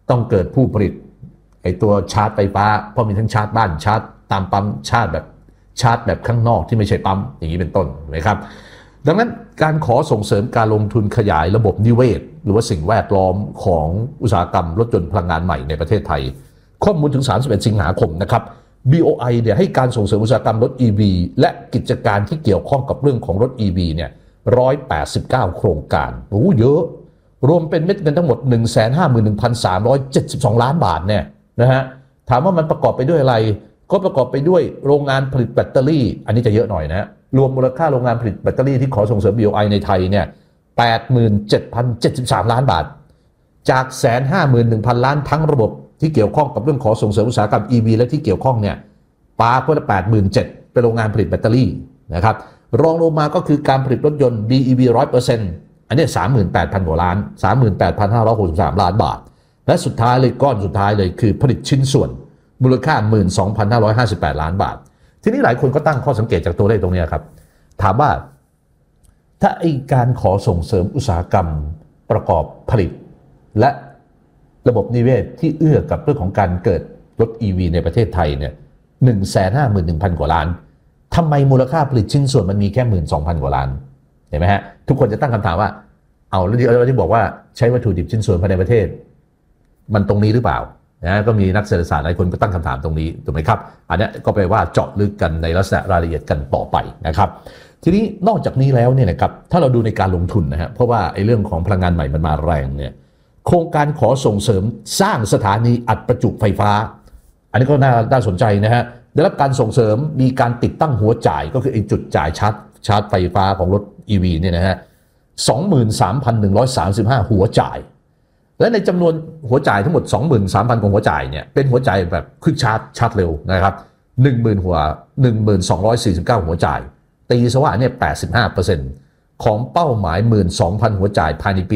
ต้องเกิดผู้ผลิตไอ้ตัวชาร์จไฟฟ้าเพราะมีทั้งชาร์จบ้านชาร์จตามปั๊มชาร์จแบบข้างนอกที่ไม่ใช่ปั๊มอย่างนี้เป็นต้นนะครับดังนั้นการขอส่งเสริมการลงทุนขยายระบบนิเวศหรือว่าสิ่งแวดล้อมของอุตสาหกรรมรถยนต์พลังงานใหม่ในประเทศไทยข้อมูลถึง31สิงหาคมนะครับ BOI เนี่ยให้การส่งเสริมอุตสาหกรรมรถ EV และกิจการที่เกี่ยวข้องกับเรื่องของรถ EV เนี่ย189โครงการโอ้เยอะรวมเป็นเม็ดเงินทั้งหมด 151,372 ล้านบาทเนี่ยนะฮะถามว่ามันประกอบไปด้วยอะไรก็ประกอบไปด้วยโรงงานผลิตแบตเตอรี่อันนี้จะเยอะหน่อยนะรวมมูลค่าโรงงานผลิตแบตเตอรี่ที่ขอส่งเสริม BOI ในไทยเนี่ย 87,073 ล้านบาทจาก 151,000 ล้านทั้งระบบที่เกี่ยวข้องกับเรื่องขอส่งเสริมอุตสาหกรรม EV และที่เกี่ยวข้องเนี่ยปาก็ละ 87,000 เป็นโรงงานผลิตแบตเตอรี่นะครับรองลงมาก็คือการผลิตรถยนต์ BEV 100%อันนี้ 38,000 กว่าล้าน 38,563 ล้านบาทและสุดท้ายเลยก้อนสุดท้ายเลยคือผลิตชิ้นส่วนมูลค่า 12,558 ล้านบาททีนี้หลายคนก็ตั้งข้อสังเกตจากตัวเลขตรงนี้ครับถามว่าถ้าไอ้การขอส่งเสริมอุตสาหกรรมประกอบผลิตและระบบนิเวศที่เอื้อกับเรื่องของการเกิดรถ EV ในประเทศไทยเนี่ย 151,000 กว่าล้านทำไมมูลค่าผลิตชิ้นส่วนมันมีแค่ 12,000 กว่าล้านเห็นไหมฮะทุกคนจะตั้งคำถามว่าเอาแล้วที่บอกว่าใช้วัตถุดิบชิ้นส่วนภายในประเทศมันตรงนี้หรือเปล่านะก็มีนักเศรษฐศาสตร์หลายคนก็ตั้งคำถามตรงนี้ถูกไหมครับอันนี้ก็แปลว่าเจาะลึกกันในลักษณะรายละเอียดกันต่อไปนะครับทีนี้นอกจากนี้แล้วเนี่ยนะครับถ้าเราดูในการลงทุนนะฮะเพราะว่าไอ้เรื่องของพลังงานใหม่มันมาแรงเนี่ยโครงการขอส่งเสริมสร้างสถานีอัดประจุไฟฟ้าอันนี้ก็น่าสนใจนะฮะได้รับการส่งเสริมมีการติดตั้งหัวจ่ายก็คือไอ้จุดจ่ายชาร์จไฟฟ้าของรถ EV เนี่ยนะฮะ 23,135 หัวจ่ายและในจำนวนหัวจ่ายทั้งหมด 23,000 ของหัวจ่ายเนี่ยเป็นหัวจ่ายแบบควิกชาร์จเร็วนะครับ 12,49 หัวจ่ายตีซะว่าเนี่ย 85% ของเป้าหมาย 12,000 หัวจ่ายภายในปี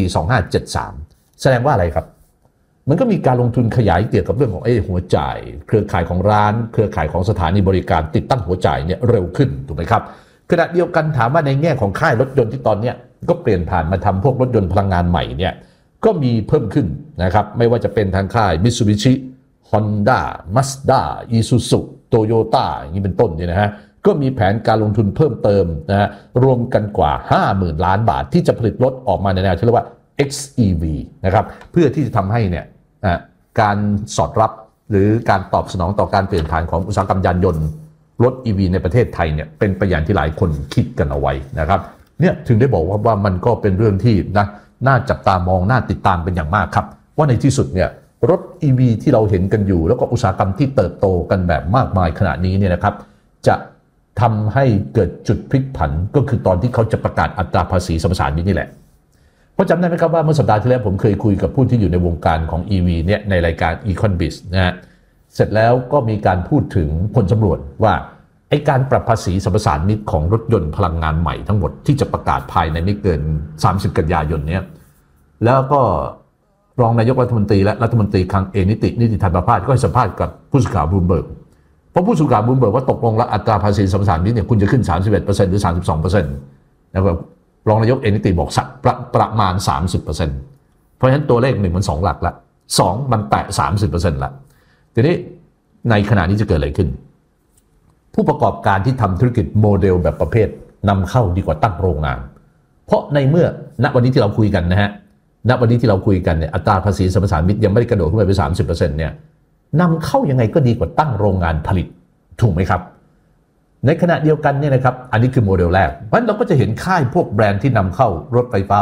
2573 แสดงว่าอะไรครับมันก็มีการลงทุนขยายเกี่ยวกับเรื่องของหัวจ่ายเครือข่ายของร้านเครือข่ายของสถานีบริการติดตั้งหัวจ่ายเนี่ยเร็วขึ้นถูกไหมครับขณะเดียวกันถามว่าในแง่ของค่ายรถยนต์ที่ตอนนี้ก็เปลี่ยนผ่านมาทำพวกรถยนต์พลังงานใหม่เนี่ยก็มีเพิ่มขึ้นนะครับไม่ว่าจะเป็นทางค่าย Mitsubishi Honda Mazda Isuzu Toyota อย่างนี้เป็นต้นเนี่ยนะฮะก็มีแผนการลงทุนเพิ่มเติมนะฮะรวมกันกว่า 50,000 ล้านบาทที่จะผลิตรถออกมาในแนวที่เรียกว่า XEV นะครับเพื่อที่จะทำให้เนี่ยการสอดรับหรือการตอบสนองต่อการเปลี่ยนผ่านของอุตสาหกรรมยานยนต์รถ EV ในประเทศไทยเนี่ยเป็นไปอย่างที่หลายคนคิดกันเอาไว้นะครับเนี่ยถึงได้บอกว่ามันก็เป็นเรื่องที่น่าจับตามองน่าติดตามเป็นอย่างมากครับว่าในที่สุดเนี่ยรถ EV ที่เราเห็นกันอยู่แล้วก็อุตสาหกรรมที่เติบโตกันแบบมากมายขณะนี้เนี่ยนะครับจะทำให้เกิดจุดพลิกผันก็คือตอนที่เขาจะประกาศอัตราภาษีสัมปทานมิตรนี่แหละเพราะจำได้ไหมครับว่าเมื่อสัปดาห์ที่แล้วผมเคยคุยกับผู้ที่อยู่ในวงการของ EV เนี่ยในรายการ Econbiz นะฮะเสร็จแล้วก็มีการพูดถึงผลสำรวจว่าไอ้การปรับภาษีสัมปทานมิตรของรถยนต์พลังงานใหม่ทั้งหมดที่จะประกาศภายในไม่เกิน30กันยายนเนี้ยแล้วก็รองนายกรัฐมนตรีและรัฐมนตรีคลังนิติธรรมประภาสก็ให้สัมภาษณ์กับผู้สื่อข่าวบลูมเบิร์กเพราะผู้สื่อข่าวบลูมเบิร์กว่าตกลงแล้วอัตราภาษีสัมปทานมิตรเนี่ยคุณจะขึ้น 31% หรือ 32% นะครับรองนายกนิติบอกประมาณ 30% เพราะฉะนั้นตัวเลข1มัน2หลักละ2มันแตะ 30% ละทีนี้ในขณะนี้จะเกิดอะไรขึ้นผู้ประกอบการที่ทำธุรกิจโมเดลแบบประเภทนำเข้าดีกว่าตั้งโรงงานเพราะในเมื่อณวันนี้ที่เราคุยกันนะฮะณวันนี้ที่เราคุยกันเนี่ยอัตราภาษีสัมปทานมิตรยังไม่ได้กระโดดขึ้นไปเป็น 30% เนี่ยนำเข้ายังไงก็ดีกว่าตั้งโรงงานผลิตถูกไหมครับในขณะเดียวกันเนี่ยนะครับอันนี้คือโมเดลแรกเพราะฉะนั้นเราก็จะเห็นค่ายพวกแบรนด์ที่นำเข้ารถไฟฟ้า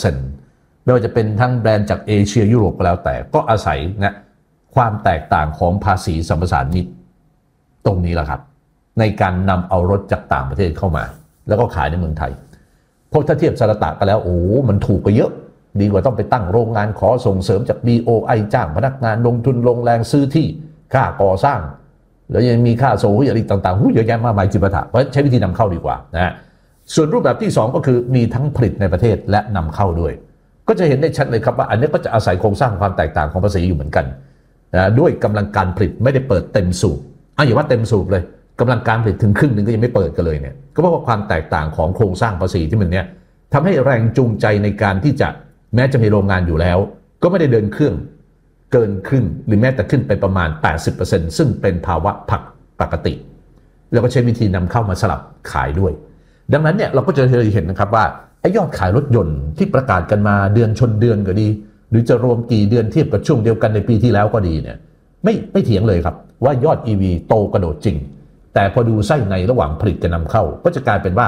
100% ไม่ว่าจะเป็นทั้งแบรนด์จากเอเชียยุโรปก็แล้วแต่ก็อาศัยนะความแตกต่างของภาษีสัมปทานมิตรตรงนี้แหละครับในการนำเอารถจากต่างประเทศเข้ามาแล้วก็ขายในเมืองไทยเพราะถ้าเทียบสารตะกันแล้วโอ้มันถูกกว่าเยอะดีกว่าต้องไปตั้งโรงงานขอส่งเสริมจาก BOI จ้างพนักงานลงทุนลงแรงซื้อที่ค่าก่อสร้างแล้วยังมีค่าโซ่อะไรต่างๆเยอะแยะมากมายจิปาถะเพราะใช้วิธีนำเข้าดีกว่านะฮะส่วนรูปแบบที่2ก็คือมีทั้งผลิตในประเทศและนำเข้าด้วยก็จะเห็นได้ชัดเลยครับว่าอันนี้ก็จะอาศัยโครงสร้างความแตกต่างของภาษีอยู่เหมือนกันนะด้วยกำลังการผลิตไม่ได้เปิดเต็มสูบอย่าว่าเต็มสูบเลยกำลังการผลิตถึงครึ่งนึงก็ยังไม่เปิดกันเลยเนี่ยก็เพราะว่าความแตกต่างของโครงสร้างภาษีที่มันเนี่ยทำให้แรงจูงใจในการที่จะแม้จะมีโรงงานอยู่แล้วก็ไม่ได้เดินเครื่องเกินครึ่งหรือแม้แต่ขึ้นไปประมาณ 80% ซึ่งเป็นภาวะปกติแล้วก็ใช้วิธีนำเข้ามาสลับขายด้วยดังนั้นเนี่ยเราก็จะเห็นนะครับว่าไอ้ยอดขายรถยนต์ที่ประกาศกันมาเดือนชนเดือนก็ดีหรือจะรวมกี่เดือนเทียบกับช่วงเดียวกันในปีที่แล้วก็ดีเนี่ยไม่เถียงเลยครับว่ายอด EV โตกระโดดจริงแต่พอดูไส้ในระหว่างผลิตกับนำเข้าก็จะกลายเป็นว่า